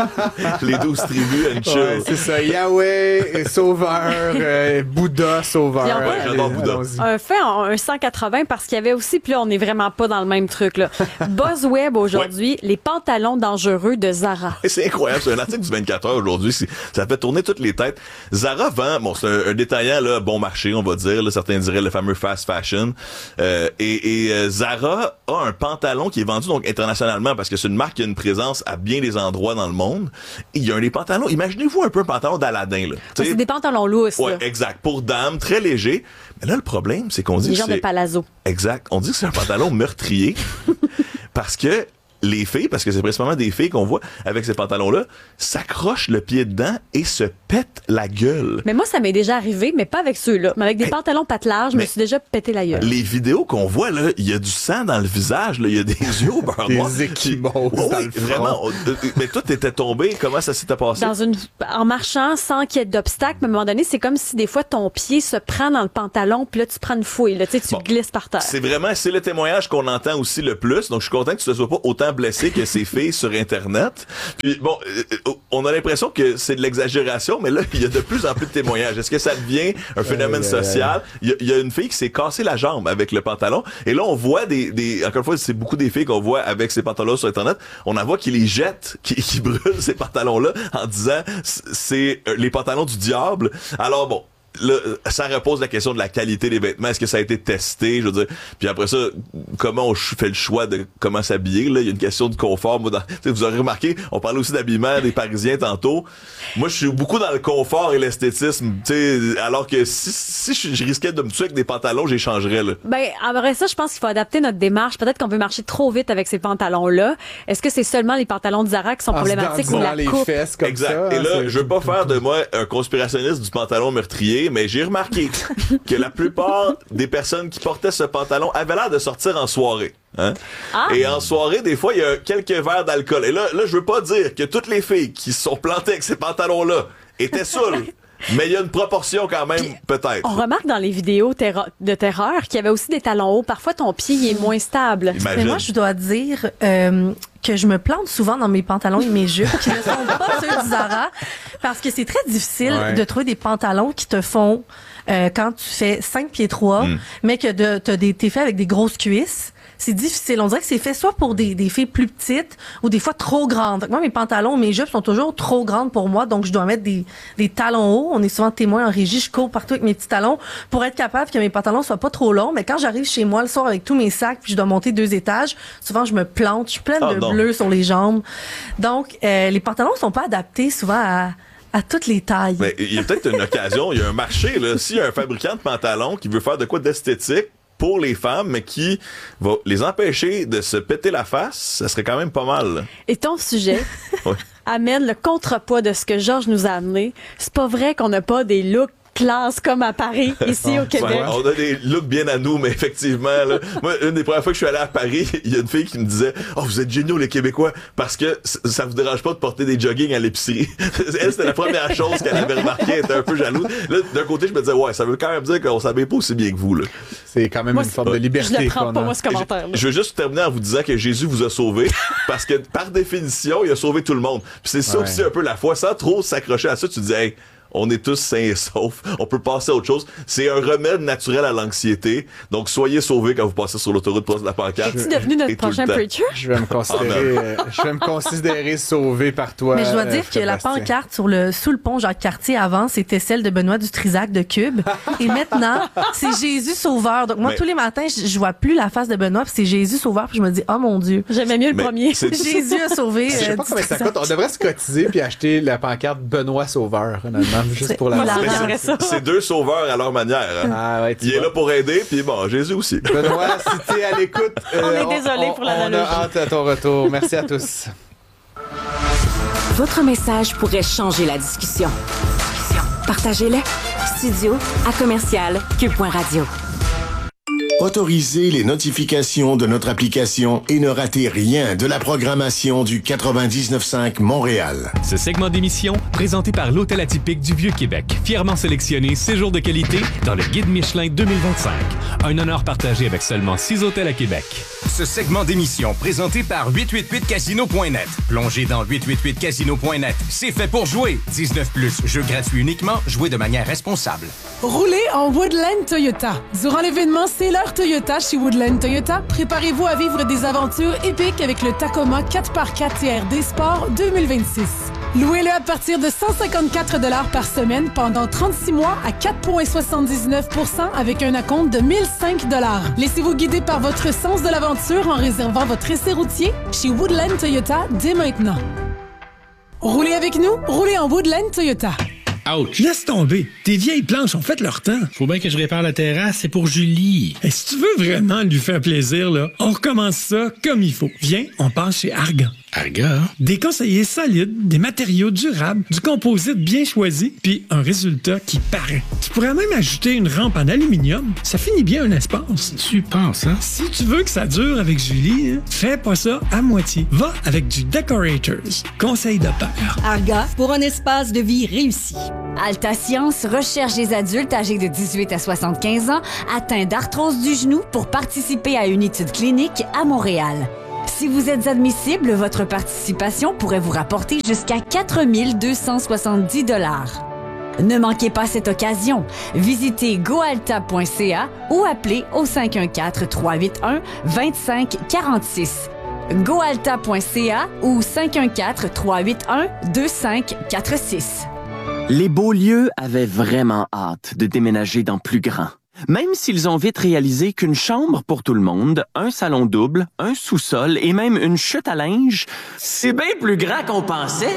Les douze tribus, and chill. Ouais, c'est ça. Yahweh, sauveur, euh, Bouddha, sauveur. Ouais, j'adore Bouddha. Un fait en un cent quatre-vingts parce qu'il y avait aussi, puis là, on n'est vraiment pas dans le même truc, là. BuzzWeb aujourd'hui, ouais. les pantalons dangereux de Zara. Et c'est incroyable, c'est un article du vingt-quatre heures aujourd'hui, c'est, ça fait tourner toutes les têtes. Zara vend, bon, c'est un, un détaillant, là, bon marché, on va dire, là, certains diraient le fameux fast fashion. Euh, et et euh, Zara a un pantalon qui est vendu donc internationalement, parce que c'est une marque qui a une présence à bien des endroits dans le monde. Et il y a un des pantalons, imaginez-vous un peu un pantalon d'Aladin, là. C'est T'sais, des pantalons lousses. ouais, là. exact. Pour dames, très léger. Mais là, le problème, c'est qu'on dit Des que genres de c'est... palazzo. Exact. On dit que c'est un pantalon meurtrier. Parce que les filles, parce que c'est principalement des filles qu'on voit avec ces pantalons-là, s'accrochent le pied dedans et se pètent la gueule. Mais moi, ça m'est déjà arrivé, mais pas avec ceux-là. Mais avec des mais, pantalons pattes larges, je me suis déjà pété la gueule. Les vidéos qu'on voit, là, il y a du sang dans le visage, là, il y a des yeux au beurre noir. Des équimaux. Oui, oui, vraiment. Mais toi, t'étais tombé. Comment ça s'était passé? Dans une, en marchant sans qu'il y ait d'obstacle, à un moment donné, c'est comme si des fois ton pied se prend dans le pantalon, puis là, tu prends une fouille, là, tu sais, tu bon, glisses par terre. C'est vraiment, c'est le témoignage qu'on entend aussi le plus. Donc, je suis content que tu ne sois pas autant blessé que ces filles sur Internet. Puis, bon, euh, on a l'impression que c'est de l'exagération, mais là, il y a de plus en plus de témoignages. Est-ce que ça devient un phénomène euh, social? Il y, y a une fille qui s'est cassée la jambe avec le pantalon. Et là, on voit des, des encore une fois, c'est beaucoup des filles qu'on voit avec ces pantalons sur Internet. On en voit qui les jettent, qui, qui brûlent ces pantalons-là en disant c'est les pantalons du diable. Alors, bon. Là, ça repose la question de la qualité des vêtements. Est-ce que ça a été testé? Je veux dire. Puis après ça, comment on fait le choix de comment s'habiller? Là, il y a une question de confort. Moi, dans, vous aurez remarqué, on parlait aussi d'habillement des Parisiens tantôt. Moi, je suis beaucoup dans le confort et l'esthétisme. Alors que si, si je, je risquais de me tuer avec des pantalons, j'échangerais. Là. Ben, après ça, je pense qu'il faut adapter notre démarche. Peut-être qu'on veut marcher trop vite avec ces pantalons-là. Est-ce que c'est seulement les pantalons de Zara qui sont en problématiques ou la les coupe? Fesses comme exact. Ça, et là, c'est... je veux pas faire de moi un conspirationniste du pantalon meurtrier, mais j'ai remarqué que la plupart des personnes qui portaient ce pantalon avaient l'air de sortir en soirée. Hein? Ah. Et en soirée, des fois, il y a quelques verres d'alcool. Et là, là, je veux pas dire que toutes les filles qui se sont plantées avec ces pantalons-là étaient saoules. Mais il y a une proportion quand même, puis, peut-être. On remarque dans les vidéos terro- de terreur qu'il y avait aussi des talons hauts. Parfois, ton pied il est moins stable. Imagine. Mais moi, je dois dire euh, que je me plante souvent dans mes pantalons et mes jupes qui ne sont pas ceux du Zara parce que c'est très difficile ouais. de trouver des pantalons qui te font euh, quand tu fais cinq pieds trois, mm. mais que de, t'as des, t'es fait avec des grosses cuisses. C'est difficile. On dirait que c'est fait soit pour des, des filles plus petites ou des fois trop grandes. Donc moi, mes pantalons, mes jupes sont toujours trop grandes pour moi, donc je dois mettre des, des talons hauts. On est souvent témoins en régie. Je cours partout avec mes petits talons pour être capable que mes pantalons soient pas trop longs. Mais quand j'arrive chez moi le soir avec tous mes sacs puis je dois monter deux étages, souvent je me plante. Je suis pleine ah, de non. bleu sur les jambes. Donc euh, les pantalons sont pas adaptés souvent à... à toutes les tailles. Mais il y a peut-être une occasion, il y a un marché, là. S'il y a un fabricant de pantalons qui veut faire de quoi d'esthétique pour les femmes, mais qui va les empêcher de se péter la face, ça serait quand même pas mal. Là. Et ton sujet ouais. amène le contrepoids de ce que Georges nous a amené. C'est pas vrai qu'on n'a pas des looks classe comme à Paris, ici au Québec. Ouais, on a des looks bien à nous, mais effectivement, là, moi, une des premières fois que je suis allé à Paris, il y a une fille qui me disait « Oh, vous êtes géniaux, les Québécois, parce que ça vous dérange pas de porter des joggings à l'épicerie. » Elle, c'était la première chose qu'elle avait remarqué, elle était un peu jalouse. Là, d'un côté, je me disais « Ouais, ça veut quand même dire qu'on s'habille pas aussi bien que vous. » là. C'est quand même moi, une forme de liberté. Je le prends pas, moi, ce commentaire. Je, je veux juste terminer en vous disant que Jésus vous a sauvé, parce que par définition, il a sauvé tout le monde. Puis c'est ça ouais. aussi un peu la foi, sans trop s'accrocher à ça, tu dis « Hey, on est tous sains et saufs. On peut passer à autre chose. C'est un remède naturel à l'anxiété. Donc, soyez sauvés quand vous passez sur l'autoroute proche de la pancarte. Es-tu devenu notre prochain preacher? Je vais me considérer, euh, je vais me considérer sauvé par toi. Mais je dois dire euh, que la pancarte sur le, sous le pont Jacques-Cartier avant, c'était celle de Benoît Dutrisac de Cube. Et maintenant, c'est Jésus Sauveur. Donc, moi, mais... tous les matins, je, je vois plus la face de Benoît, puis c'est Jésus Sauveur, puis je me dis, oh mon Dieu. J'aimais mieux le mais premier. Jésus a sauvé. Je sais pas combien ça coûte. On devrait se cotiser puis acheter la pancarte Benoît Sauveur, honnêtement. Juste pour la c'est, c'est deux sauveurs à leur manière. Hein. Ah ouais, il vois. Est là pour aider, puis bon, Jésus aussi. Benoît, si t'es à l'écoute, euh, on est désolé on, pour l'analogie. On a hâte à ton retour. Merci à tous. Votre message pourrait changer la discussion. Partagez-le. Studio à commercial cube point radio. Autorisez les notifications de notre application et ne ratez rien de la programmation du quatre-vingt-dix-neuf cinq Montréal. Ce segment d'émission, présenté par l'Hôtel Atypique du Vieux-Québec, fièrement sélectionné séjour de qualité dans le Guide Michelin deux mille vingt-cinq. Un honneur partagé avec seulement six hôtels à Québec. Ce segment d'émission, présenté par huit cent quatre-vingt-huit casino point net. Plongez dans huit cent quatre-vingt-huit casino point net. C'est fait pour jouer. dix-neuf plus, jeux gratuits uniquement, jouez de manière responsable. Roulez en Woodland Toyota. Durant l'événement C'est l'heure Toyota chez Woodland Toyota, préparez-vous à vivre des aventures épiques avec le Tacoma quatre par quatre T R D Sport deux mille vingt-six. Louez-le à partir de cent cinquante-quatre dollars par semaine pendant trente-six mois à quatre virgule soixante-dix-neuf pour cent avec un acompte de mille cinq dollars. Laissez-vous guider par votre sens de l'aventure en réservant votre essai routier chez Woodland Toyota dès maintenant. Roulez avec nous, roulez en Woodland Toyota. Ouch! Laisse tomber. Tes vieilles planches ont fait leur temps. Faut bien que je répare la terrasse, c'est pour Julie. Et si tu veux vraiment lui faire plaisir, là, on recommence ça comme il faut. Viens, on passe chez Argan. Argan? Des conseillers solides, des matériaux durables, du composite bien choisi, puis un résultat qui paraît. Tu pourrais même ajouter une rampe en aluminium. Ça finit bien un espace. Tu penses, hein? Si tu veux que ça dure avec Julie, hein, fais pas ça à moitié. Va avec du Decorators. Conseil de père. Argan, pour un espace de vie réussi. Alta Science recherche des adultes âgés de dix-huit à soixante-quinze ans atteints d'arthrose du genou pour participer à une étude clinique à Montréal. Si vous êtes admissible, votre participation pourrait vous rapporter jusqu'à quatre mille deux cent soixante-dix dollars. Ne manquez pas cette occasion. Visitez goalta point c a ou appelez au cinq un quatre, trois huit un, deux cinq quatre six. goalta point c a ou cinq un quatre, trois huit un, deux cinq quatre six. Les Beaulieu avaient vraiment hâte de déménager dans plus grand. Même s'ils ont vite réalisé qu'une chambre pour tout le monde, un salon double, un sous-sol et même une chute à linge, c'est bien plus grand qu'on pensait.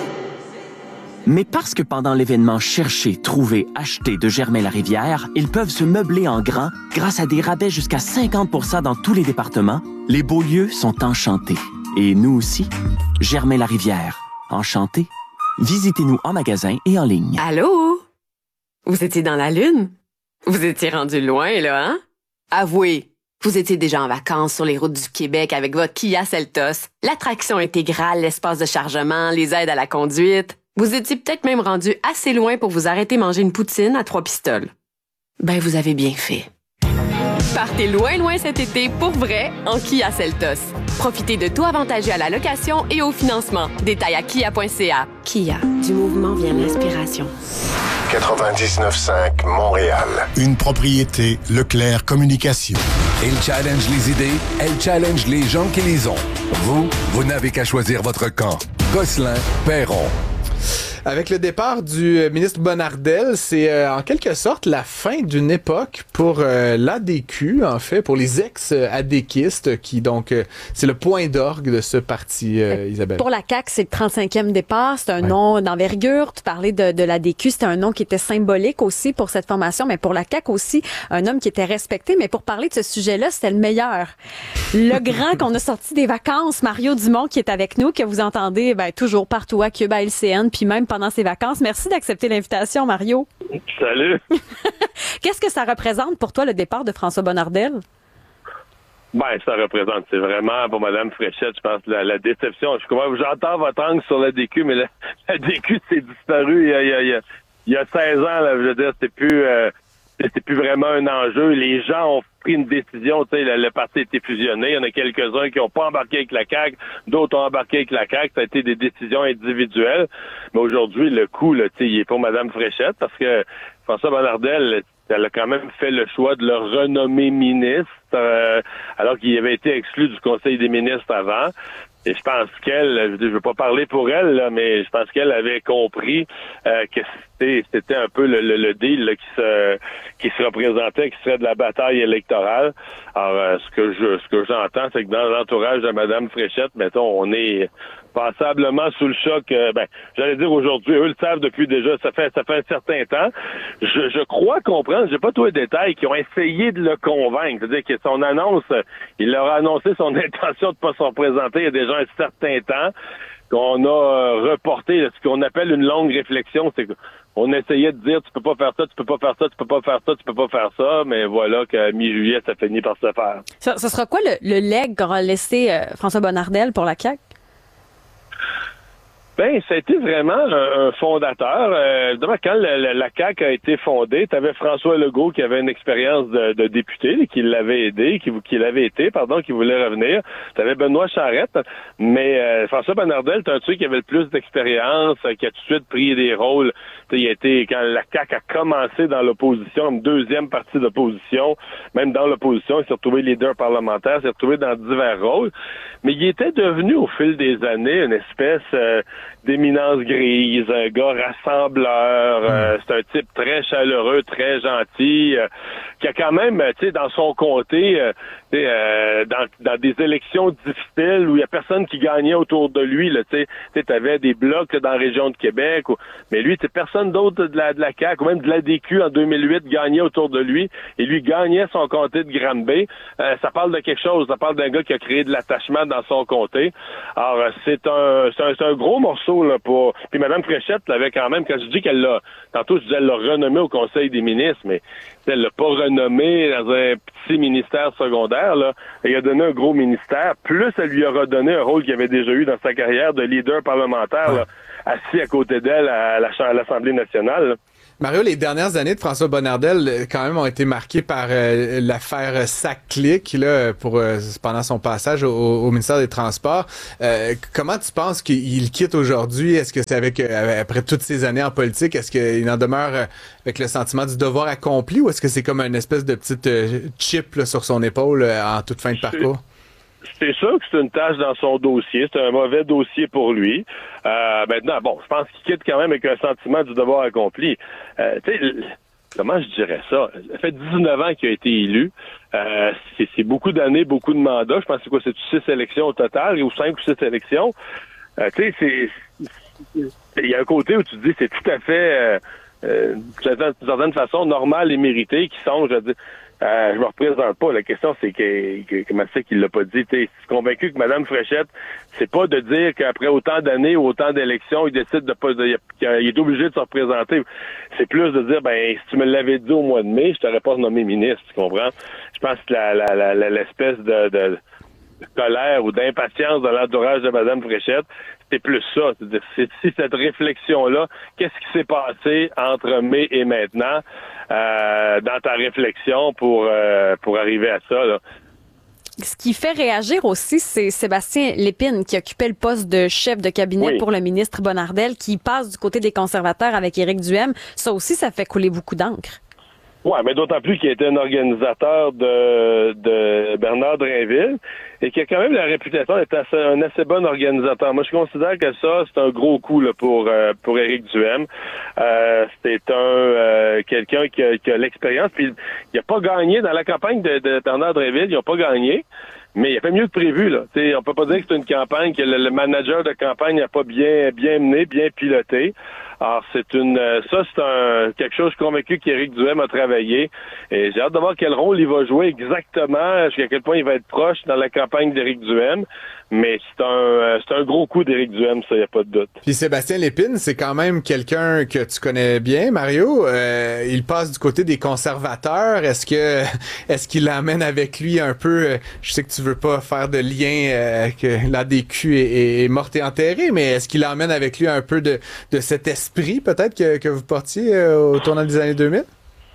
Mais parce que pendant l'événement Chercher, Trouver, Acheter de Germain-Larivière, ils peuvent se meubler en grand grâce à des rabais jusqu'à cinquante pour cent dans tous les départements, les Beaulieu sont enchantés. Et nous aussi. Germain-Larivière. Enchantés. Visitez-nous en magasin et en ligne. Allô? Vous étiez dans la Lune? Vous étiez rendu loin, là, hein? Avouez, vous étiez déjà en vacances sur les routes du Québec avec votre Kia Seltos, l'attraction intégrale, l'espace de chargement, les aides à la conduite. Vous étiez peut-être même rendu assez loin pour vous arrêter manger une poutine à trois pistoles. Ben, vous avez bien fait. Partez loin, loin cet été pour vrai en Kia Seltos. Profitez de tout avantageux à la location et au financement. Détails à kia point c a. Kia, du mouvement vient l'inspiration. quatre-vingt-dix-neuf cinq Montréal. Une propriété Leclerc Communication. Il challenge les idées, elle challenge les gens qui les ont. Vous, vous n'avez qu'à choisir votre camp. Gosselin, Perron. Avec le départ du ministre Bonnardel, c'est euh, en quelque sorte la fin d'une époque pour euh, l'A D Q, en fait, pour les ex-adéquistes, qui donc, euh, c'est le point d'orgue de ce parti, euh, Isabelle. Pour la C A Q, c'est le trente-cinquième départ, c'est un ouais. nom d'envergure. Tu parlais de, de l'A D Q, c'était un nom qui était symbolique aussi pour cette formation, mais pour la C A Q aussi, un homme qui était respecté. Mais pour parler de ce sujet-là, c'était le meilleur. Le grand qu'on a sorti des vacances, Mario Dumont, qui est avec nous, que vous entendez ben, toujours partout à Cube, à L C N, puis même pendant ses vacances. Merci d'accepter l'invitation, Mario. Salut. Qu'est-ce que ça représente pour toi, le départ de François Bonnardel? Ben, ça représente, c'est vraiment pour Mme Fréchette, je pense, la, la déception. Je comprends, j'entends votre angle sur la D Q, mais la, la D Q s'est disparu il y a, il y a, il y a, il y a seize ans, là, je veux dire, c'était plus, euh, c'était plus vraiment un enjeu. Les gens ont pris une décision, tu sais, le, le parti a été fusionné. Il y en a quelques-uns qui n'ont pas embarqué avec la C A Q, d'autres ont embarqué avec la C A Q. Ça a été des décisions individuelles. Mais aujourd'hui, le coup, là, tu sais, il est pour Mme Fréchette parce que François Bonnardel, elle a quand même fait le choix de le renommer ministre, euh, alors qu'il avait été exclu du Conseil des ministres avant. Et je pense qu'elle, je ne veux pas parler pour elle, là, mais je pense qu'elle avait compris euh, que c'était, c'était un peu le, le, le deal là, qui se qui se représentait, qui serait de la bataille électorale. Alors, euh, ce que je ce que j'entends, c'est que dans l'entourage de Mme Fréchette, mettons, on est passablement sous le choc. Euh, ben, j'allais dire aujourd'hui, eux le savent depuis déjà, ça fait ça fait un certain temps. Je, je crois comprendre, j'ai pas tous les détails, qui ont essayé de le convaincre. C'est-à-dire que son annonce, il leur a annoncé son intention de pas se représenter il y a déjà un certain temps, qu'on a euh, reporté là, ce qu'on appelle une longue réflexion. C'est qu'on essayait de dire tu peux pas faire ça, tu peux pas faire ça, tu peux pas faire ça, tu peux pas faire ça, mais voilà qu'à mi-juillet, ça finit par se faire. Ça, ça sera quoi le, le leg qu'aura laissé euh, François Bonnardel pour la C A Q? Ben, ça a été vraiment un, un fondateur. Euh, quand la, la, la C A Q a été fondée, tu avais François Legault qui avait une expérience de, de député, qui l'avait aidé, qui, qui l'avait été, pardon, qui voulait revenir. Tu avais Benoît Charette, mais euh, François Bonnardel, c'est un truc qui avait le plus d'expérience, euh, qui a tout de suite pris des rôles. T'sais, il a été, quand la C A Q a commencé dans l'opposition, une deuxième partie d'opposition, même dans l'opposition, il s'est retrouvé leader parlementaire, il s'est retrouvé dans divers rôles. Mais il était devenu, au fil des années, une espèce... Euh, d'éminence grise, un gars rassembleur, Mm. euh, c'est un type très chaleureux, très gentil, euh, qui a quand même, tu sais, dans son comté, euh, tu sais, euh, dans, dans des élections difficiles où il y a personne qui gagnait autour de lui, là, tu sais, tu avais des blocs là, dans la région de Québec, ou, mais lui, tu sais, personne d'autre de la, de la C A Q ou même de l'A D Q en deux mille huit gagnait autour de lui, et lui gagnait son comté de Granby. Euh, ça parle de quelque chose, ça parle d'un gars qui a créé de l'attachement dans son comté. Alors, euh, c'est un, c'est un, c'est un gros morceau, là, pour, puis Mme Fréchette l'avait quand même, quand je dis qu'elle l'a, tantôt je disais elle l'a renommé au Conseil des ministres, mais elle l'a pas renommé dans un petit ministère secondaire, là. Elle a donné un gros ministère, plus elle lui a redonné un rôle qu'il avait déjà eu dans sa carrière de leader parlementaire, là, assis à côté d'elle à, la, à l'Assemblée nationale, là. Mario, les dernières années de François Bonnardel, quand même, ont été marquées par euh, l'affaire SAC-Clic, là, pour, euh, pendant son passage au, au ministère des Transports. Euh, comment tu penses qu'il quitte aujourd'hui? Est-ce que c'est avec, euh, après toutes ces années en politique, est-ce qu'il en demeure euh, avec le sentiment du devoir accompli, ou est-ce que c'est comme une espèce de petite euh, chip là, sur son épaule euh, en toute fin de parcours? C'est sûr que c'est une tâche dans son dossier. C'est un mauvais dossier pour lui. Euh, maintenant, bon, je pense qu'il quitte quand même avec un sentiment du devoir accompli. Euh, tu sais, comment je dirais ça? Ça fait dix-neuf ans qu'il a été élu. Euh, c'est, c'est beaucoup d'années, beaucoup de mandats. Je pense que c'est quoi? C'est six élections au total, ou cinq ou six élections. Euh, tu sais, c'est... Il y a un côté où tu te dis c'est tout à fait... Euh, euh, d'une certaine façon, normal et mérité, qui songe à dire... Euh, je me représente pas. La question, c'est que, que, que Massé qui l'a pas dit. T'es convaincu que Mme Fréchette, c'est pas de dire qu'après autant d'années ou autant d'élections, il décide de pas, de, qu'il est obligé de se représenter. C'est plus de dire, ben, si tu me l'avais dit au mois de mai, je t'aurais pas nommé ministre, tu comprends? Je pense que la, la, la, la l'espèce de, de colère ou d'impatience de l'entourage de Mme Fréchette, c'est plus ça. C'est-à-dire, c'est si cette réflexion-là, qu'est-ce qui s'est passé entre mai et maintenant, euh, dans ta réflexion pour euh, pour arriver à ça, là? Ce qui fait réagir aussi, c'est Sébastien Lépine, qui occupait le poste de chef de cabinet oui. pour le ministre Bonnardel, qui passe du côté des conservateurs avec Éric Duhem. Ça aussi, ça fait couler beaucoup d'encre. Ouais, mais d'autant plus qu'il était un organisateur de, de Bernard Drainville et qui a quand même la réputation d'être assez, un assez bon organisateur. Moi, je considère que ça, c'est un gros coup là, pour euh, pour Éric Duhem. Euh, c'est un euh, quelqu'un qui a, qui a l'expérience. Puis il n'a pas gagné dans la campagne de, de Bernard Drainville. Il n'a pas gagné. Mais il a fait mieux que prévu, là. T'sais, on peut pas dire que c'est une campagne que le, le manager de campagne n'a pas bien bien mené, bien piloté. Alors, c'est une ça, c'est un quelque chose, je suis convaincu qu'Éric Duhem a travaillé. Et j'ai hâte de voir quel rôle il va jouer exactement, jusqu'à quel point il va être proche dans la campagne d'Éric Duhem. Mais c'est un c'est un gros coup d'Éric Duhem, ça, il n'y a pas de doute. Puis Sébastien Lépine, c'est quand même quelqu'un que tu connais bien, Mario. Euh, il passe du côté des conservateurs. Est-ce que est-ce qu'il l'amène avec lui un peu? Je sais que tu veux pas faire de lien euh, que l'A D Q est, est morte et enterrée, mais est-ce qu'il l'emmène avec lui un peu de, de cet esprit peut-être que, que vous portiez euh, au tournant des années deux mille?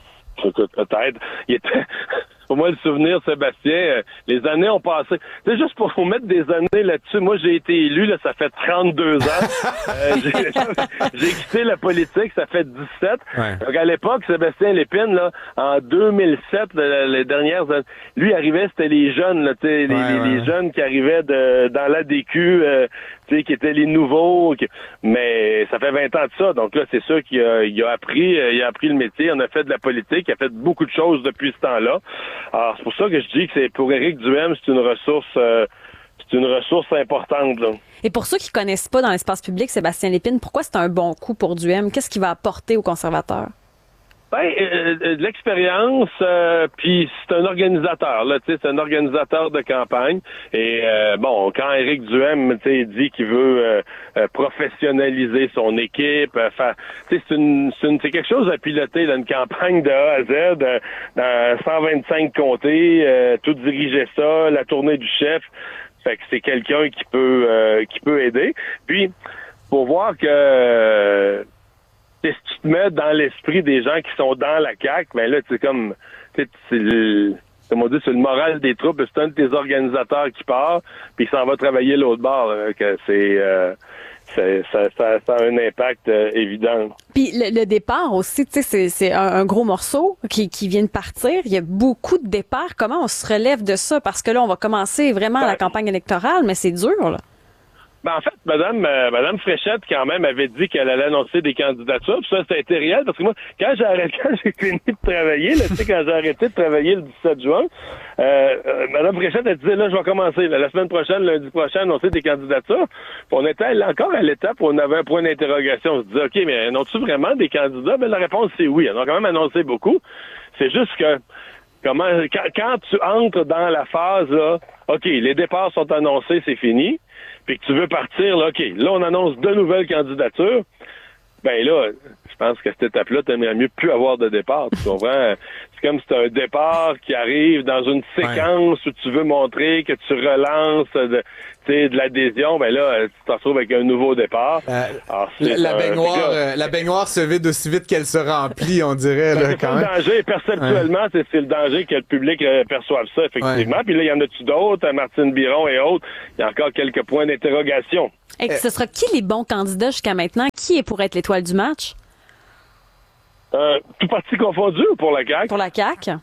Peut-être. Il était... Pour moi, le souvenir, Sébastien, euh, les années ont passé. C'est juste pour vous mettre des années là-dessus. Moi, j'ai été élu, là, ça fait trente-deux ans. euh, j'ai, j'ai quitté la politique, ça fait dix-sept. Ouais. Donc, à l'époque, Sébastien Lépine, là, en deux mille sept, là, les dernières années, lui arrivait, c'était les jeunes, là, tu sais, les, ouais, les, ouais. les jeunes qui arrivaient de, dans l'A D Q, euh, tu sais, qui étaient les nouveaux. Qui... Mais ça fait vingt ans de ça. Donc là, c'est sûr qu'il a, il a appris, euh, il a appris le métier, on a fait de la politique, il a fait beaucoup de choses depuis ce temps-là. Alors, c'est pour ça que je dis que c'est pour Éric Duhem, c'est une ressource euh, c'est une ressource importante, là. Et pour ceux qui connaissent pas dans l'espace public Sébastien Lépine, pourquoi c'est un bon coup pour Duhem? Qu'est-ce qu'il va apporter aux conservateurs? Ben, euh, de l'expérience, euh, puis c'est un organisateur, là, tu sais, c'est un organisateur de campagne. Et euh, bon, quand Éric Duhem, tu sais, dit qu'il veut euh, euh, professionnaliser son équipe, euh, faire, tu sais, c'est une, c'est une, c'est quelque chose à piloter, là, une campagne de A à Z, euh, dans cent vingt-cinq comtés, euh, tout diriger ça, la tournée du chef. Fait que c'est quelqu'un qui peut, euh, qui peut aider. Puis, pour voir que euh, si tu te mets dans l'esprit des gens qui sont dans la C A Q, ben là, c'est comme, c'est le, comme on dit, c'est le moral des troupes. C'est un de tes organisateurs qui part, puis il s'en va travailler l'autre bord. Là, que c'est, euh, c'est ça, ça, ça a un impact euh, évident. Puis le, le départ aussi, tu sais, c'est, c'est un, un gros morceau qui, qui vient de partir. Il y a beaucoup de départs. Comment on se relève de ça? Parce que là, on va commencer vraiment ben, la campagne électorale, mais c'est dur, là. Ben en fait, Madame, euh, Madame Fréchette, quand même, avait dit qu'elle allait annoncer des candidatures. Puis ça, c'était réel, parce que moi, quand j'ai arrêté, quand j'ai fini de travailler, là, tu sais, quand j'ai arrêté de travailler le dix-sept juin, euh, euh, Madame Fréchette, elle disait, là, je vais commencer, là, la semaine prochaine, lundi prochain, annoncer des candidatures. Puis on était encore à l'étape où on avait un point d'interrogation. On se disait, OK, mais n'ont-tu vraiment des candidats? Ben, la réponse, c'est oui. Elles ont quand même annoncé beaucoup. C'est juste que, comment, quand, quand tu entres dans la phase, là, OK, les départs sont annoncés, c'est fini. Puis que tu veux partir, là, OK, là, on annonce de nouvelles candidatures, ben là, je pense qu'à cette étape-là, t'aimerais mieux plus avoir de départ, tu comprends? C'est comme si t'as un départ qui arrive dans une séquence ouais. où tu veux montrer que tu relances de, de l'adhésion, ben là, tu t'en retrouves avec un nouveau départ. Euh, Alors, la, la, baignoire, euh, la baignoire se vide aussi vite qu'elle se remplit, on dirait. Ben, là, c'est quand pas même. le danger, perceptuellement, ouais. c'est, c'est le danger que le public euh, perçoive ça, effectivement. Ouais. Puis là, il y en a-tu d'autres, Martine Biron et autres, il y a encore quelques points d'interrogation. Et ce sera qui les bons candidats jusqu'à maintenant? Qui est pour être l'étoile du match? Euh, tout parti confondu ou pour la C A Q? Pour la C A Q.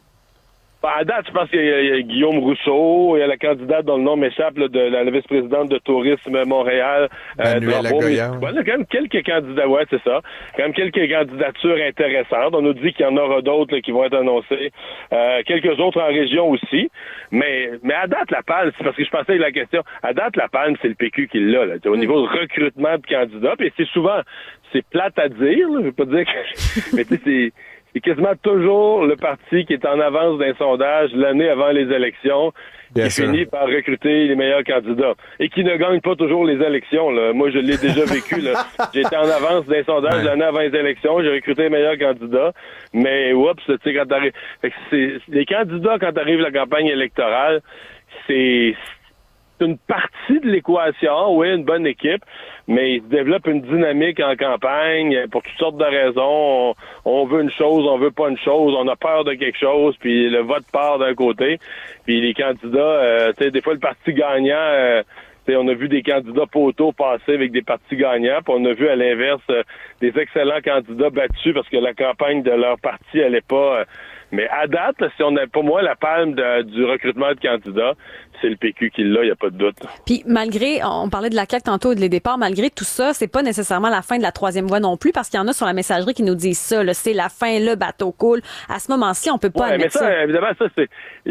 À date, je pense qu'il y a, il y a Guillaume Rousseau, il y a la candidate dont le nom m'échappe, là, de la, la vice-présidente de Tourisme Montréal. Manuela euh, Goya. Il y a quand même quelques candidats, ouais, c'est ça. Quand même quelques candidatures intéressantes. On nous dit qu'il y en aura d'autres là, qui vont être annoncées. Euh, quelques autres en région aussi. Mais, mais à date, la palme, c'est parce que je pensais à la question, à date, la palme, c'est le P Q qui l'a, là. Au niveau de recrutement de candidats. Puis c'est souvent, c'est plate à dire, là, je veux pas dire que, mais tu sais, c'est, c'est quasiment toujours le parti qui est en avance d'un sondage l'année avant les élections, Bien qui sûr. finit par recruter les meilleurs candidats et qui ne gagne pas toujours les élections. Là. Moi, je l'ai déjà vécu. Là. J'étais en avance d'un sondage ouais. l'année avant les élections, j'ai recruté les meilleurs candidats, mais oups, tu sais, quand t'arrives... Fait que c'est... Les candidats, quand arrive la campagne électorale, c'est... c'est une partie de l'équation, oui, une bonne équipe, mais il se développe une dynamique en campagne pour toutes sortes de raisons. On, on veut une chose, on veut pas une chose, on a peur de quelque chose, puis le vote part d'un côté, puis les candidats, euh, tu sais, des fois le parti gagnant, euh, tu sais, on a vu des candidats poteaux passer avec des partis gagnants, puis on a vu à l'inverse euh, des excellents candidats battus parce que la campagne de leur parti allait pas... Euh, mais à date, si on n'a pas moi la palme de, du recrutement de candidats, c'est le P Q qui l'a, il n'y a pas de doute. Puis malgré, on parlait de la C A Q tantôt et de les départs, malgré tout ça, c'est pas nécessairement la fin de la troisième voie non plus, parce qu'il y en a sur la messagerie qui nous disent ça, là, c'est la fin, le bateau coule. À ce moment-ci, on peut pas ouais, admettre mais ça, ça. Évidemment, ça, c'est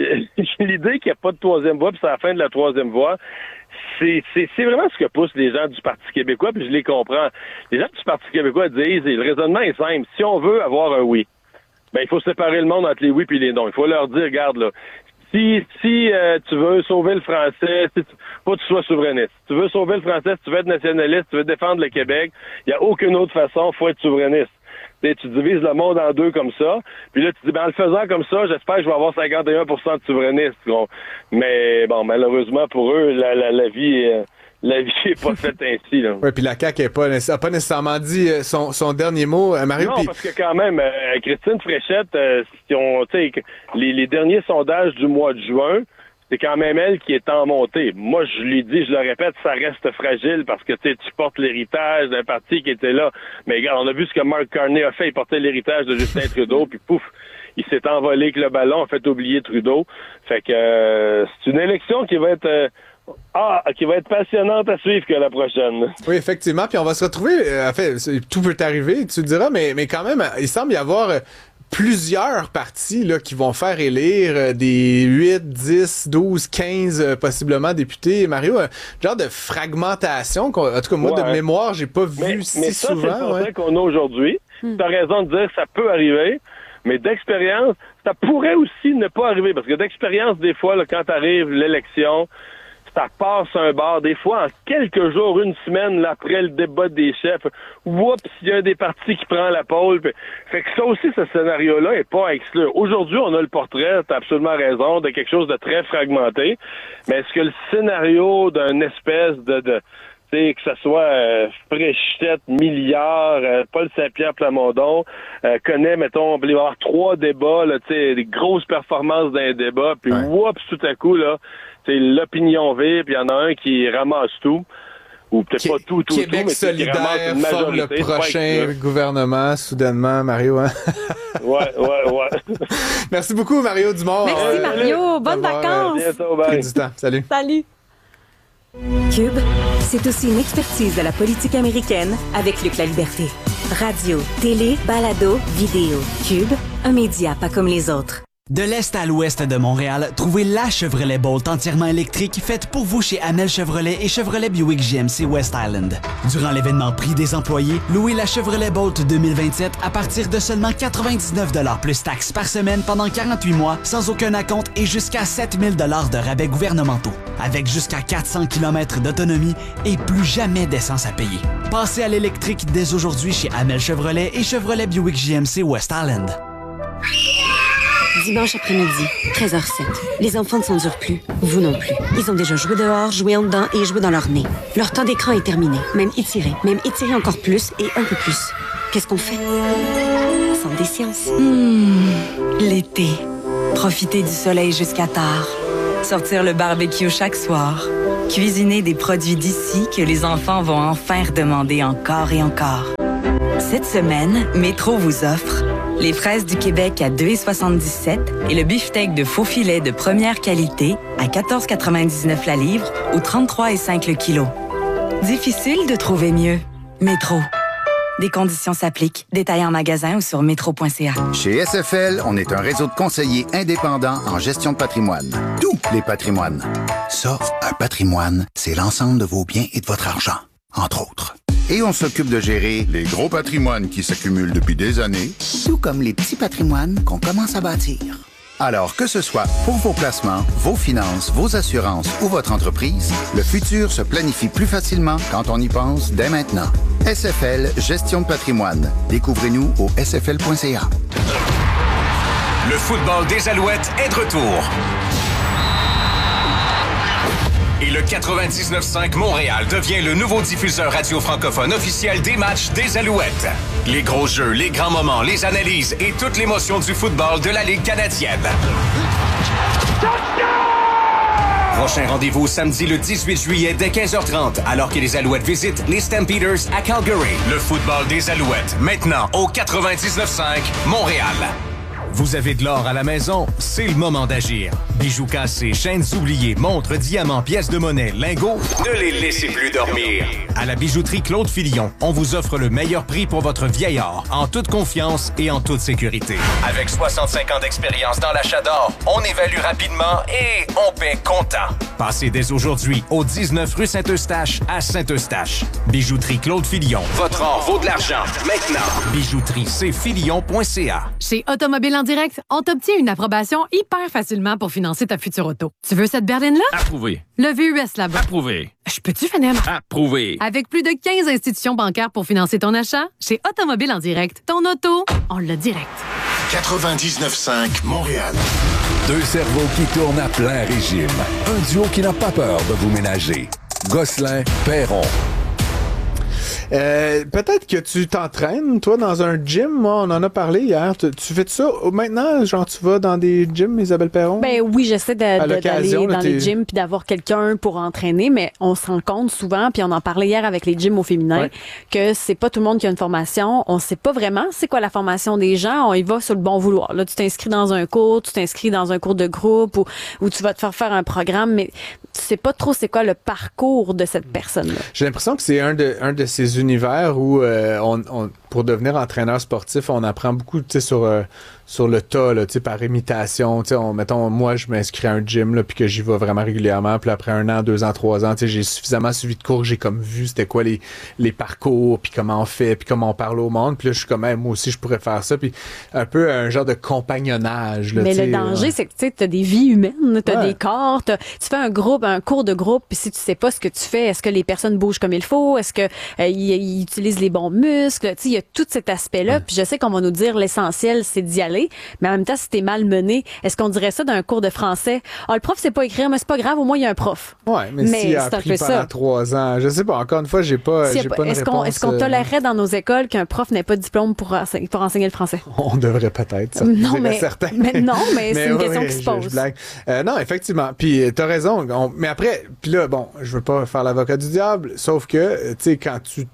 l'idée qu'il n'y a pas de troisième voie, puis c'est la fin de la troisième voie. C'est, c'est, c'est vraiment ce que poussent les gens du Parti québécois, puis je les comprends. Les gens du Parti québécois disent, et le raisonnement est simple, si on veut avoir un oui, ben il faut séparer le monde entre les oui et les non. Il faut leur dire, regarde là, si si euh, tu veux sauver le français, si tu, faut que tu sois souverainiste. Si tu veux sauver le français, si tu veux être nationaliste, si tu veux défendre le Québec, il n'y a aucune autre façon, faut être souverainiste. T'sais, tu divises le monde en deux comme ça, puis là tu dis, ben en le faisant comme ça, j'espère que je vais avoir cinquante et un pour cent de souverainistes. Mais bon, malheureusement pour eux, la, la, la vie est... La vie n'est pas faite ainsi. Oui, puis la C A Q n'a pas, pas nécessairement dit son, son dernier mot, Mario. Non, pis... parce que quand même, euh, Christine Fréchette, euh, si on, les, les derniers sondages du mois de juin, c'est quand même elle qui est en montée. Moi, je lui dis, je le répète, ça reste fragile parce que tu portes l'héritage d'un parti qui était là. Mais regarde, on a vu ce que Mark Carney a fait. Il portait l'héritage de Justin Trudeau, puis pouf, il s'est envolé avec le ballon, a fait oublier Trudeau. Fait que euh, c'est une élection qui va être... Euh, Ah, qui va être passionnante à suivre que la prochaine. Oui, effectivement. Puis on va se retrouver. Euh, en fait, tout peut arriver, tu le diras, mais, mais quand même, il semble y avoir euh, plusieurs partis là, qui vont faire élire euh, des huit, dix, douze, quinze euh, possiblement députés. Mario, un genre de fragmentation. En tout cas, moi, ouais. de mémoire, j'ai pas vu mais, si mais ça, souvent. C'est le ouais. qu'on a aujourd'hui. Hmm. Tu as raison de dire que ça peut arriver. Mais d'expérience, ça pourrait aussi ne pas arriver. Parce que d'expérience, des fois, là, quand arrive l'élection, ça passe un bar. Des fois, en quelques jours, une semaine là, après le débat des chefs, oups, il y a un des partis qui prend la pôle. Puis... Fait que ça aussi, ce scénario-là est pas à exclure. Aujourd'hui, on a le portrait, t'as absolument raison, de quelque chose de très fragmenté. Mais est-ce que le scénario d'une espèce de... de que ce soit euh, Fréchette, Milliard, euh, Paul Saint-Pierre Plamondon, euh, connaît, mettons, il va y avoir trois débats, là, des grosses performances d'un débat, puis ouais. oups, tout à coup, là, c'est l'opinion vive, puis il y en a un qui ramasse tout, ou peut-être Qu- pas tout, tout, Québec tout, mais solidaire forme le prochain gouvernement, soudainement, Mario. Hein? ouais, ouais, ouais. Merci beaucoup, Mario Dumont. Merci, Mario. Bonnes vacances. Bientôt, bye. Pris du temps. Salut. Salut. Cube, c'est aussi une expertise de la politique américaine avec Luc La Liberté. Radio, télé, balado, vidéo. Cube, un média pas comme les autres. De l'est à l'ouest de Montréal, trouvez la Chevrolet Bolt entièrement électrique faite pour vous chez Amel Chevrolet et Chevrolet Buick G M C West Island. Durant l'événement Prix des employés, louez la Chevrolet Bolt deux mille vingt-sept à partir de seulement quatre-vingt-dix-neuf dollars plus taxes par semaine pendant quarante-huit mois sans aucun acompte et jusqu'à sept mille dollars de rabais gouvernementaux. Avec jusqu'à quatre cents kilomètres d'autonomie et plus jamais d'essence à payer. Passez à l'électrique dès aujourd'hui chez Amel Chevrolet et Chevrolet Buick G M C West Island. Dimanche après-midi, treize heures zéro sept. Les enfants ne s'endurent plus. Vous non plus. Ils ont déjà joué dehors, joué en dedans et joué dans leur nez. Leur temps d'écran est terminé. Même étiré. Même étiré encore plus et un peu plus. Qu'est-ce qu'on fait? Sans des séances. Mmh, l'été. Profiter du soleil jusqu'à tard. Sortir le barbecue chaque soir. Cuisiner des produits d'ici que les enfants vont enfin redemander encore et encore. Cette semaine, Métro vous offre les fraises du Québec à deux dollars soixante-dix-sept et le beefsteak de faux filet de première qualité à quatorze quatre-vingt-dix-neuf la livre ou trente-trois virgule cinq le kilo. Difficile de trouver mieux. Métro. Des conditions s'appliquent. Détails en magasin ou sur métro point c a. Chez S F L, on est un réseau de conseillers indépendants en gestion de patrimoine. Tous les patrimoines. Ça, un patrimoine, c'est l'ensemble de vos biens et de votre argent, entre autres. Et on s'occupe de gérer les gros patrimoines qui s'accumulent depuis des années, tout comme les petits patrimoines qu'on commence à bâtir. Alors que ce soit pour vos placements, vos finances, vos assurances ou votre entreprise, le futur se planifie plus facilement quand on y pense dès maintenant. S F L Gestion de patrimoine. Découvrez-nous au s f l point c a. Le football des Alouettes est de retour. Et le quatre-vingt-dix-neuf cinq Montréal devient le nouveau diffuseur radio francophone officiel des matchs des Alouettes. Les gros jeux, les grands moments, les analyses et toute l'émotion du football de la Ligue canadienne. Prochain rendez-vous samedi le dix-huit juillet dès quinze heures trente, alors que les Alouettes visitent les Stampeders à Calgary. Le football des Alouettes, maintenant au quatre-vingt-dix-neuf cinq Montréal. Vous avez de l'or à la maison? C'est le moment d'agir. Bijoux cassés, chaînes oubliées, montres, diamants, pièces de monnaie, lingots, ne les laissez plus dormir. À la bijouterie Claude Filion, on vous offre le meilleur prix pour votre vieil or, en toute confiance et en toute sécurité. Avec soixante-cinq ans d'expérience dans l'achat d'or, on évalue rapidement et on paie comptant. Passez dès aujourd'hui au dix-neuf rue Saint-Eustache à Saint-Eustache. Bijouterie Claude Filion. Votre or vaut de l'argent. Maintenant. Bijouterie c filion point c a. Chez Automobile en direct, on t'obtient une approbation hyper facilement pour financer ta future auto. Tu veux cette berline-là? Approuvé. Le V U S là-bas. Approuvé. Je peux-tu finir? Approuvé. Avec plus de quinze institutions bancaires pour financer ton achat, chez Automobile en direct, ton auto, on l'a direct. quatre-vingt-dix-neuf cinq Montréal. Deux cerveaux qui tournent à plein régime. Un duo qui n'a pas peur de vous ménager. Gosselin-Perron. Euh, peut-être que tu t'entraînes, toi, dans un gym. Moi, on en a parlé hier. Tu, tu fais ça maintenant? Genre, tu vas dans des gyms, Isabelle Perron? Ben oui, j'essaie de, de, d'aller dans là, les gyms puis d'avoir quelqu'un pour entraîner, mais on se rend compte souvent, puis on en parlait hier avec les gyms au féminin, ouais. que c'est pas tout le monde qui a une formation. On sait pas vraiment c'est quoi la formation des gens. On y va sur le bon vouloir. Là, tu t'inscris dans un cours, tu t'inscris dans un cours de groupe ou, ou tu vas te faire faire un programme, mais tu sais pas trop c'est quoi le parcours de cette personne-là. J'ai l'impression que c'est un de, un de ces univers où euh, on, on, pour devenir entraîneur sportif, on apprend beaucoup, tu sais, sur, euh, sur le tas, là, tu sais, par imitation. Tu sais, on, mettons, moi, je m'inscris à un gym, là, puis que j'y vais vraiment régulièrement. Puis après un an, deux ans, trois ans, tu sais, j'ai suffisamment suivi de cours, j'ai comme vu c'était quoi les, les parcours, puis comment on fait, puis comment on parle au monde. Puis là, je suis comme, hey, moi aussi, je pourrais faire ça. Puis un peu un genre de compagnonnage. Là, mais le danger, ouais. c'est que tu sais, t'as des vies humaines, t'as ouais. des corps, t'as, tu fais un groupe, un cours de groupe, puis si tu sais pas ce que tu fais, est-ce que les personnes bougent comme il faut, est-ce que euh, ils, ils utilisent les bons muscles, tu sais, il y a tout cet aspect-là. Puis je sais qu'on va nous dire l'essentiel, c'est d'y aller, mais en même temps, si t'es mal mené, est-ce qu'on dirait ça d'un cours de français? Ah, le prof sait pas écrire, mais c'est pas grave, au moins il y a un prof. Ouais, mais, mais s'il a appris pendant ça. trois ans, je sais pas. Encore une fois, j'ai pas, si j'ai pas, pas une est-ce réponse. Qu'on, est-ce qu'on euh... tolérerait dans nos écoles qu'un prof n'ait pas de diplôme pour enseigner, pour enseigner le français? On devrait peut-être. Ça, non, mais, certain. mais non, mais, mais c'est une oui, question oui, qui se je, pose. Je blague. Euh, non, effectivement. Puis t'as raison. On, mais après, puis là, bon, je veux pas faire l'avocat du diable, sauf que, tu sais, quand tu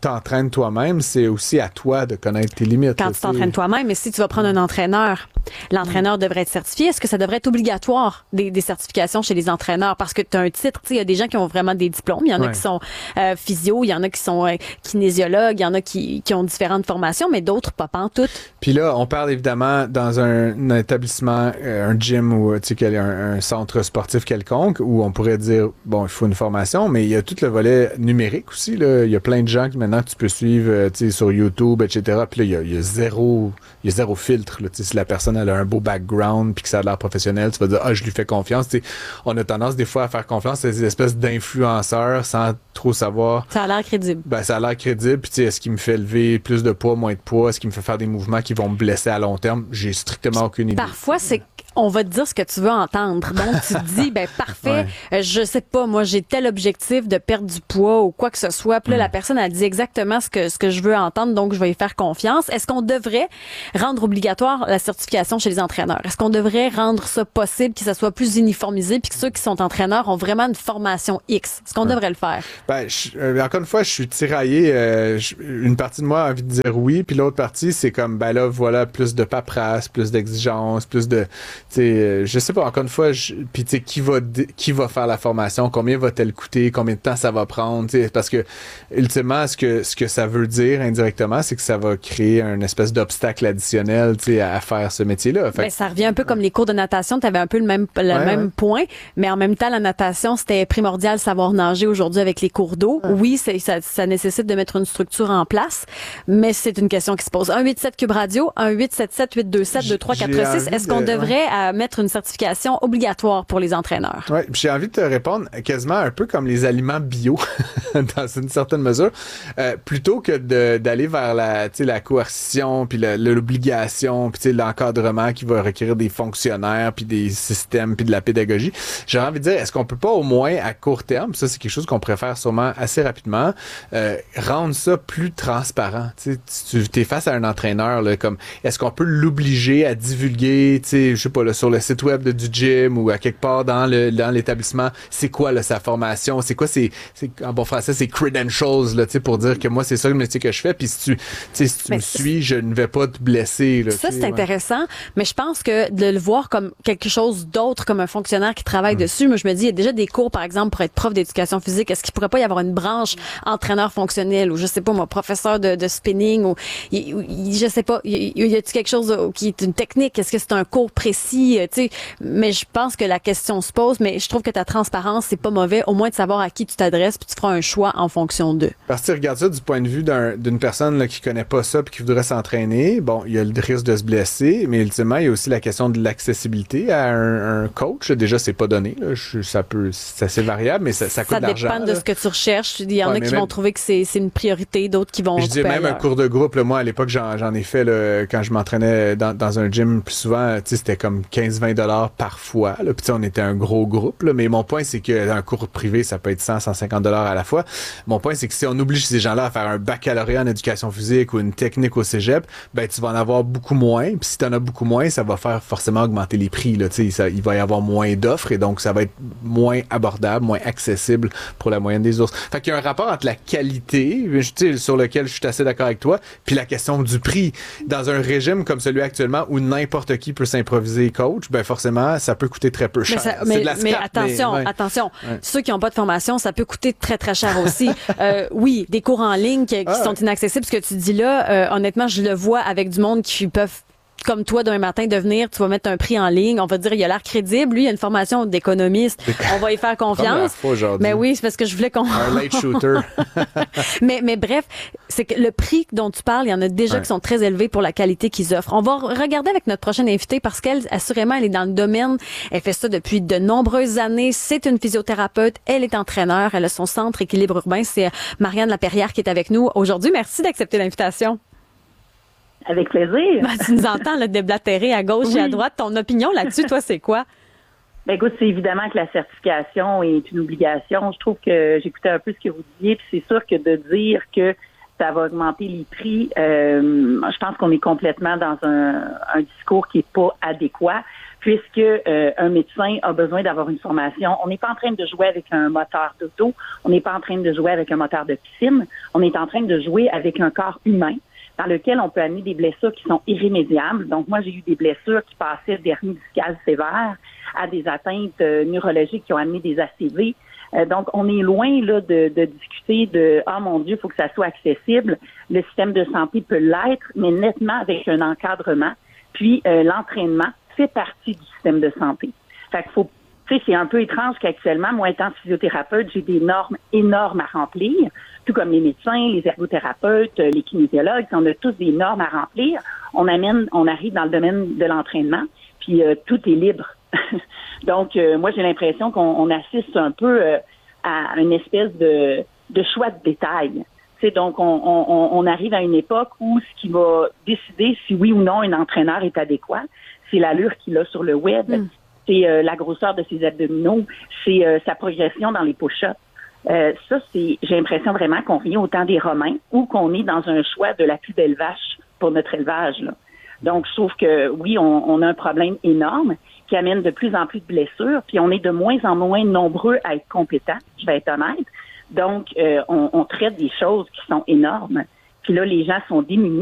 t'entraînes toi-même, c'est aussi à toi de connaître tes limites. Quand là, tu t'entraînes toi-même, mais si tu vas prendre un entraîneur, l'entraîneur devrait être certifié. Est-ce que ça devrait être obligatoire, des, des certifications chez les entraîneurs? Parce que tu as un titre, tu sais, il y a des gens qui ont vraiment des diplômes. Il y en a Ouais. qui sont euh, physio, il y en a qui sont euh, kinésiologues, il y en a qui, qui ont différentes formations, mais d'autres pas pantoute. Puis là, on parle évidemment dans un, un établissement, euh, un gym ou tu sais, quel- un, un centre sportif quelconque, où on pourrait dire, bon, il faut une formation, mais il y a tout le volet numérique aussi. Là. Il y a plein de gens que maintenant tu peux suivre euh, tu sais, sur YouTube, et cetera. Puis là, il y a, il y a zéro, il y a zéro filtre. Là. Tu sais, si la personne elle a un beau background puis que ça a l'air professionnel, tu vas dire, ah, je lui fais confiance. Tu sais, on a tendance des fois à faire confiance à ces espèces d'influenceurs sans trop savoir. Ça a l'air crédible. Ben, ça a l'air crédible. Puis, tu sais, est-ce qu'il me fait lever plus de poids, moins de poids? Est-ce qu'il me fait faire des mouvements qui vont me blesser à long terme? J'ai strictement aucune idée. Parfois, c'est on va te dire ce que tu veux entendre. Donc, tu te dis, ben parfait, Ouais. euh, je sais pas, moi, j'ai tel objectif de perdre du poids ou quoi que ce soit. Puis là, Mm. la personne a dit exactement ce que ce que je veux entendre, donc je vais y faire confiance. Est-ce qu'on devrait rendre obligatoire la certification chez les entraîneurs? Est-ce qu'on devrait rendre ça possible, que ça soit plus uniformisé, puis que ceux qui sont entraîneurs ont vraiment une formation X? Est-ce qu'on Ouais. devrait le faire? Ben, je- euh, encore une fois, je suis tiraillé. euh, je- une partie de moi a envie de dire oui, puis l'autre partie, c'est comme, ben là, voilà, plus de paperasse, plus d'exigence, plus de, tu sais, euh, je sais pas, encore une fois, je- puis tu sais, qui va, dé- qui va faire la formation, combien va-t-elle coûter, combien de temps ça va prendre, tu sais, parce que, ultimement, ce que, ce que ça veut dire indirectement, c'est que ça va créer un espèce d'obstacle additionnel, tu sais, à, à faire ce métier-là. Fait Ben, ça revient un peu comme les cours de natation. Tu avais un peu le même, le Ouais, même ouais. point, mais en même temps, la natation, c'était primordial de savoir nager aujourd'hui avec les cours d'eau. Oui, c'est, ça, ça nécessite de mettre une structure en place, mais c'est une question qui se pose. un huit sept Cube Radio, un huit sept sept huit deux sept deux trois quatre J'ai six. envie Est-ce qu'on de- devrait euh, mettre une certification obligatoire pour les entraîneurs? Ouais, puis j'ai envie de te répondre quasiment un peu comme les aliments bio, dans une certaine mesure, euh, plutôt que de- d'aller vers la, tu sais, la coercition, puis la- l'obligation, puis tu sais, l'encadrement qui va requérir des fonctionnaires, puis des systèmes, puis de la pédagogie. J'ai envie de dire, est-ce qu'on peut pas au moins à court terme, ça c'est quelque chose qu'on pourrait faire sûrement assez rapidement, euh, rendre ça plus transparent. Tu sais, tu t'es face à un entraîneur, là, comme est-ce qu'on peut l'obliger à divulguer, tu sais, je sais pas, là, sur le site web de, du gym ou à quelque part dans le dans l'établissement, c'est quoi là, sa formation, c'est quoi ses, c'est, en bon français, c'est credentials, là, tu sais, pour dire que moi c'est ça le métier que je fais, puis si tu, tu sais, si tu Mais me c'est- suis, je ne vais pas te blesser. Là, Ça, tu sais, c'est ouais. intéressant, mais je pense que de le voir comme quelque chose d'autre, comme un fonctionnaire qui travaille dessus, moi, je me dis, il y a déjà des cours, par exemple, pour être prof d'éducation physique. Est-ce qu'il pourrait pas y avoir une branche entraîneur fonctionnel ou, je sais pas, moi, professeur de, de spinning ou, y- ou y- je sais pas, y, y- y a-t-il quelque chose euh, qui est une technique? Est-ce que c'est un cours précis? euh, Tu sais, mais je pense que la question se pose, mais je trouve que ta transparence, c'est pas mauvais, au moins de savoir à qui tu t'adresses, puis tu feras un choix en fonction d'eux. Parce que tu regardes ça du point de vue d'un- d'une personne là, qui connaît pas ça puis qui voudrait s'entraîner, bon, il y a le risque de se blesser, mais ultimement, il y a aussi la question de l'accessibilité à un, un coach. Déjà, c'est pas donné. Là. Je- ça peut, c'est assez variable, mais ça, ça coûte Ça de l'argent. dépend de là. ce que tu recherches. Il y en Ouais, a mais qui même- vont trouver que c'est c'est une priorité, d'autres qui vont Je dis couper même un ailleurs. cours de groupe. Là, moi, à l'époque, j'en, j'en ai fait là, quand je m'entraînais dans, dans un gym plus souvent. Tu sais, c'était comme quinze à vingt dollars par fois. Là. Puis, tu sais, on était un gros groupe. Là. Mais mon point, c'est qu'un cours privé, ça peut être cent à cent cinquante dollars à la fois. Mon point, c'est que si on oblige ces gens-là à faire un baccalauréat en éducation physique ou une technique au cégep, ben, tu vas en avoir beaucoup moins. Puis, si tu en as beaucoup moins, ça va faire forcément augmenter les prix. Là. Tu sais, ça, il va y avoir moins d'offres et donc ça va être moins abordable, moins accessible pour la moyenne des ours. Fait qu'il y a un rapport entre la qualité, tu sais, sur lequel je suis assez d'accord avec toi, puis la question du prix. Dans un régime comme celui actuellement où n'importe qui peut s'improviser coach, ben forcément, ça peut coûter très peu Mais, cher. ça- C'est mais, de la mais scrap, attention, ouais. attention. Ouais. Ceux qui n'ont pas de formation, ça peut coûter très, très cher aussi. euh, oui, des cours en ligne qui, qui Ah, sont ouais. inaccessibles. Ce que tu dis là, euh, honnêtement, je le vois avec du monde qui peuvent comme toi, demain matin, devenir, tu vas mettre un prix en ligne, on va dire, il a l'air crédible, lui, il a une formation d'économiste, on va y faire confiance. Première fois aujourd'hui. Mais oui, c'est parce que je voulais qu'on... Un late shooter. mais, mais bref, c'est que le prix dont tu parles, il y en a déjà Ouais. qui sont très élevés pour la qualité qu'ils offrent. On va regarder avec notre prochaine invitée parce qu'elle, assurément, elle est dans le domaine. Elle fait ça depuis de nombreuses années. C'est une physiothérapeute. Elle est entraîneur. Elle a son centre équilibre urbain. C'est Marianne Laperrière qui est avec nous aujourd'hui. Merci d'accepter l'invitation. Avec plaisir. Ben, tu nous entends là, déblatérer à gauche Oui. et à droite. Ton opinion là-dessus, toi, c'est quoi? Ben écoute, c'est évidemment que la certification est une obligation. Je trouve que j'écoutais un peu ce que vous disiez, puis c'est sûr que de dire que ça va augmenter les prix. Euh, je pense qu'on est complètement dans un, un discours qui est pas adéquat, puisque euh, un médecin a besoin d'avoir une formation. On n'est pas en train de jouer avec un moteur d'auto, on n'est pas en train de jouer avec un moteur de piscine, on est en train de jouer avec un corps humain dans lequel on peut amener des blessures qui sont irrémédiables. Donc, moi, j'ai eu des blessures qui passaient d'hernie discale sévère à des atteintes euh, neurologiques qui ont amené des A C V. Euh, donc, on est loin là de, de discuter de « Ah, mon Dieu, il faut que ça soit accessible ». Le système de santé peut l'être, mais nettement avec un encadrement. Puis, euh, l'entraînement fait partie du système de santé. Fait qu'il faut, tu sais, c'est un peu étrange qu'actuellement, moi, étant physiothérapeute, j'ai des normes énormes à remplir, tout comme les médecins, les ergothérapeutes, les kinésiologues, on a tous des normes à remplir. On amène, on arrive dans le domaine de l'entraînement, puis euh, tout est libre. Donc, euh, moi, j'ai l'impression qu'on on assiste un peu euh, à une espèce de, de choix de détail. T'sais, donc, on, on, on arrive à une époque où ce qui va décider si oui ou non un entraîneur est adéquat, c'est l'allure qu'il a sur le web, mm. c'est euh, la grosseur de ses abdominaux, c'est euh, sa progression dans les push-ups. Euh, ça, c'est, j'ai l'impression vraiment qu'on vient au temps des Romains ou qu'on est dans un choix de la plus belle vache pour notre élevage, là. Donc, je trouve que, oui, on, on a un problème énorme qui amène de plus en plus de blessures, puis on est de moins en moins nombreux à être compétents, je vais être honnête. Donc, euh, on, on traite des choses qui sont énormes, puis là, les gens sont démunis.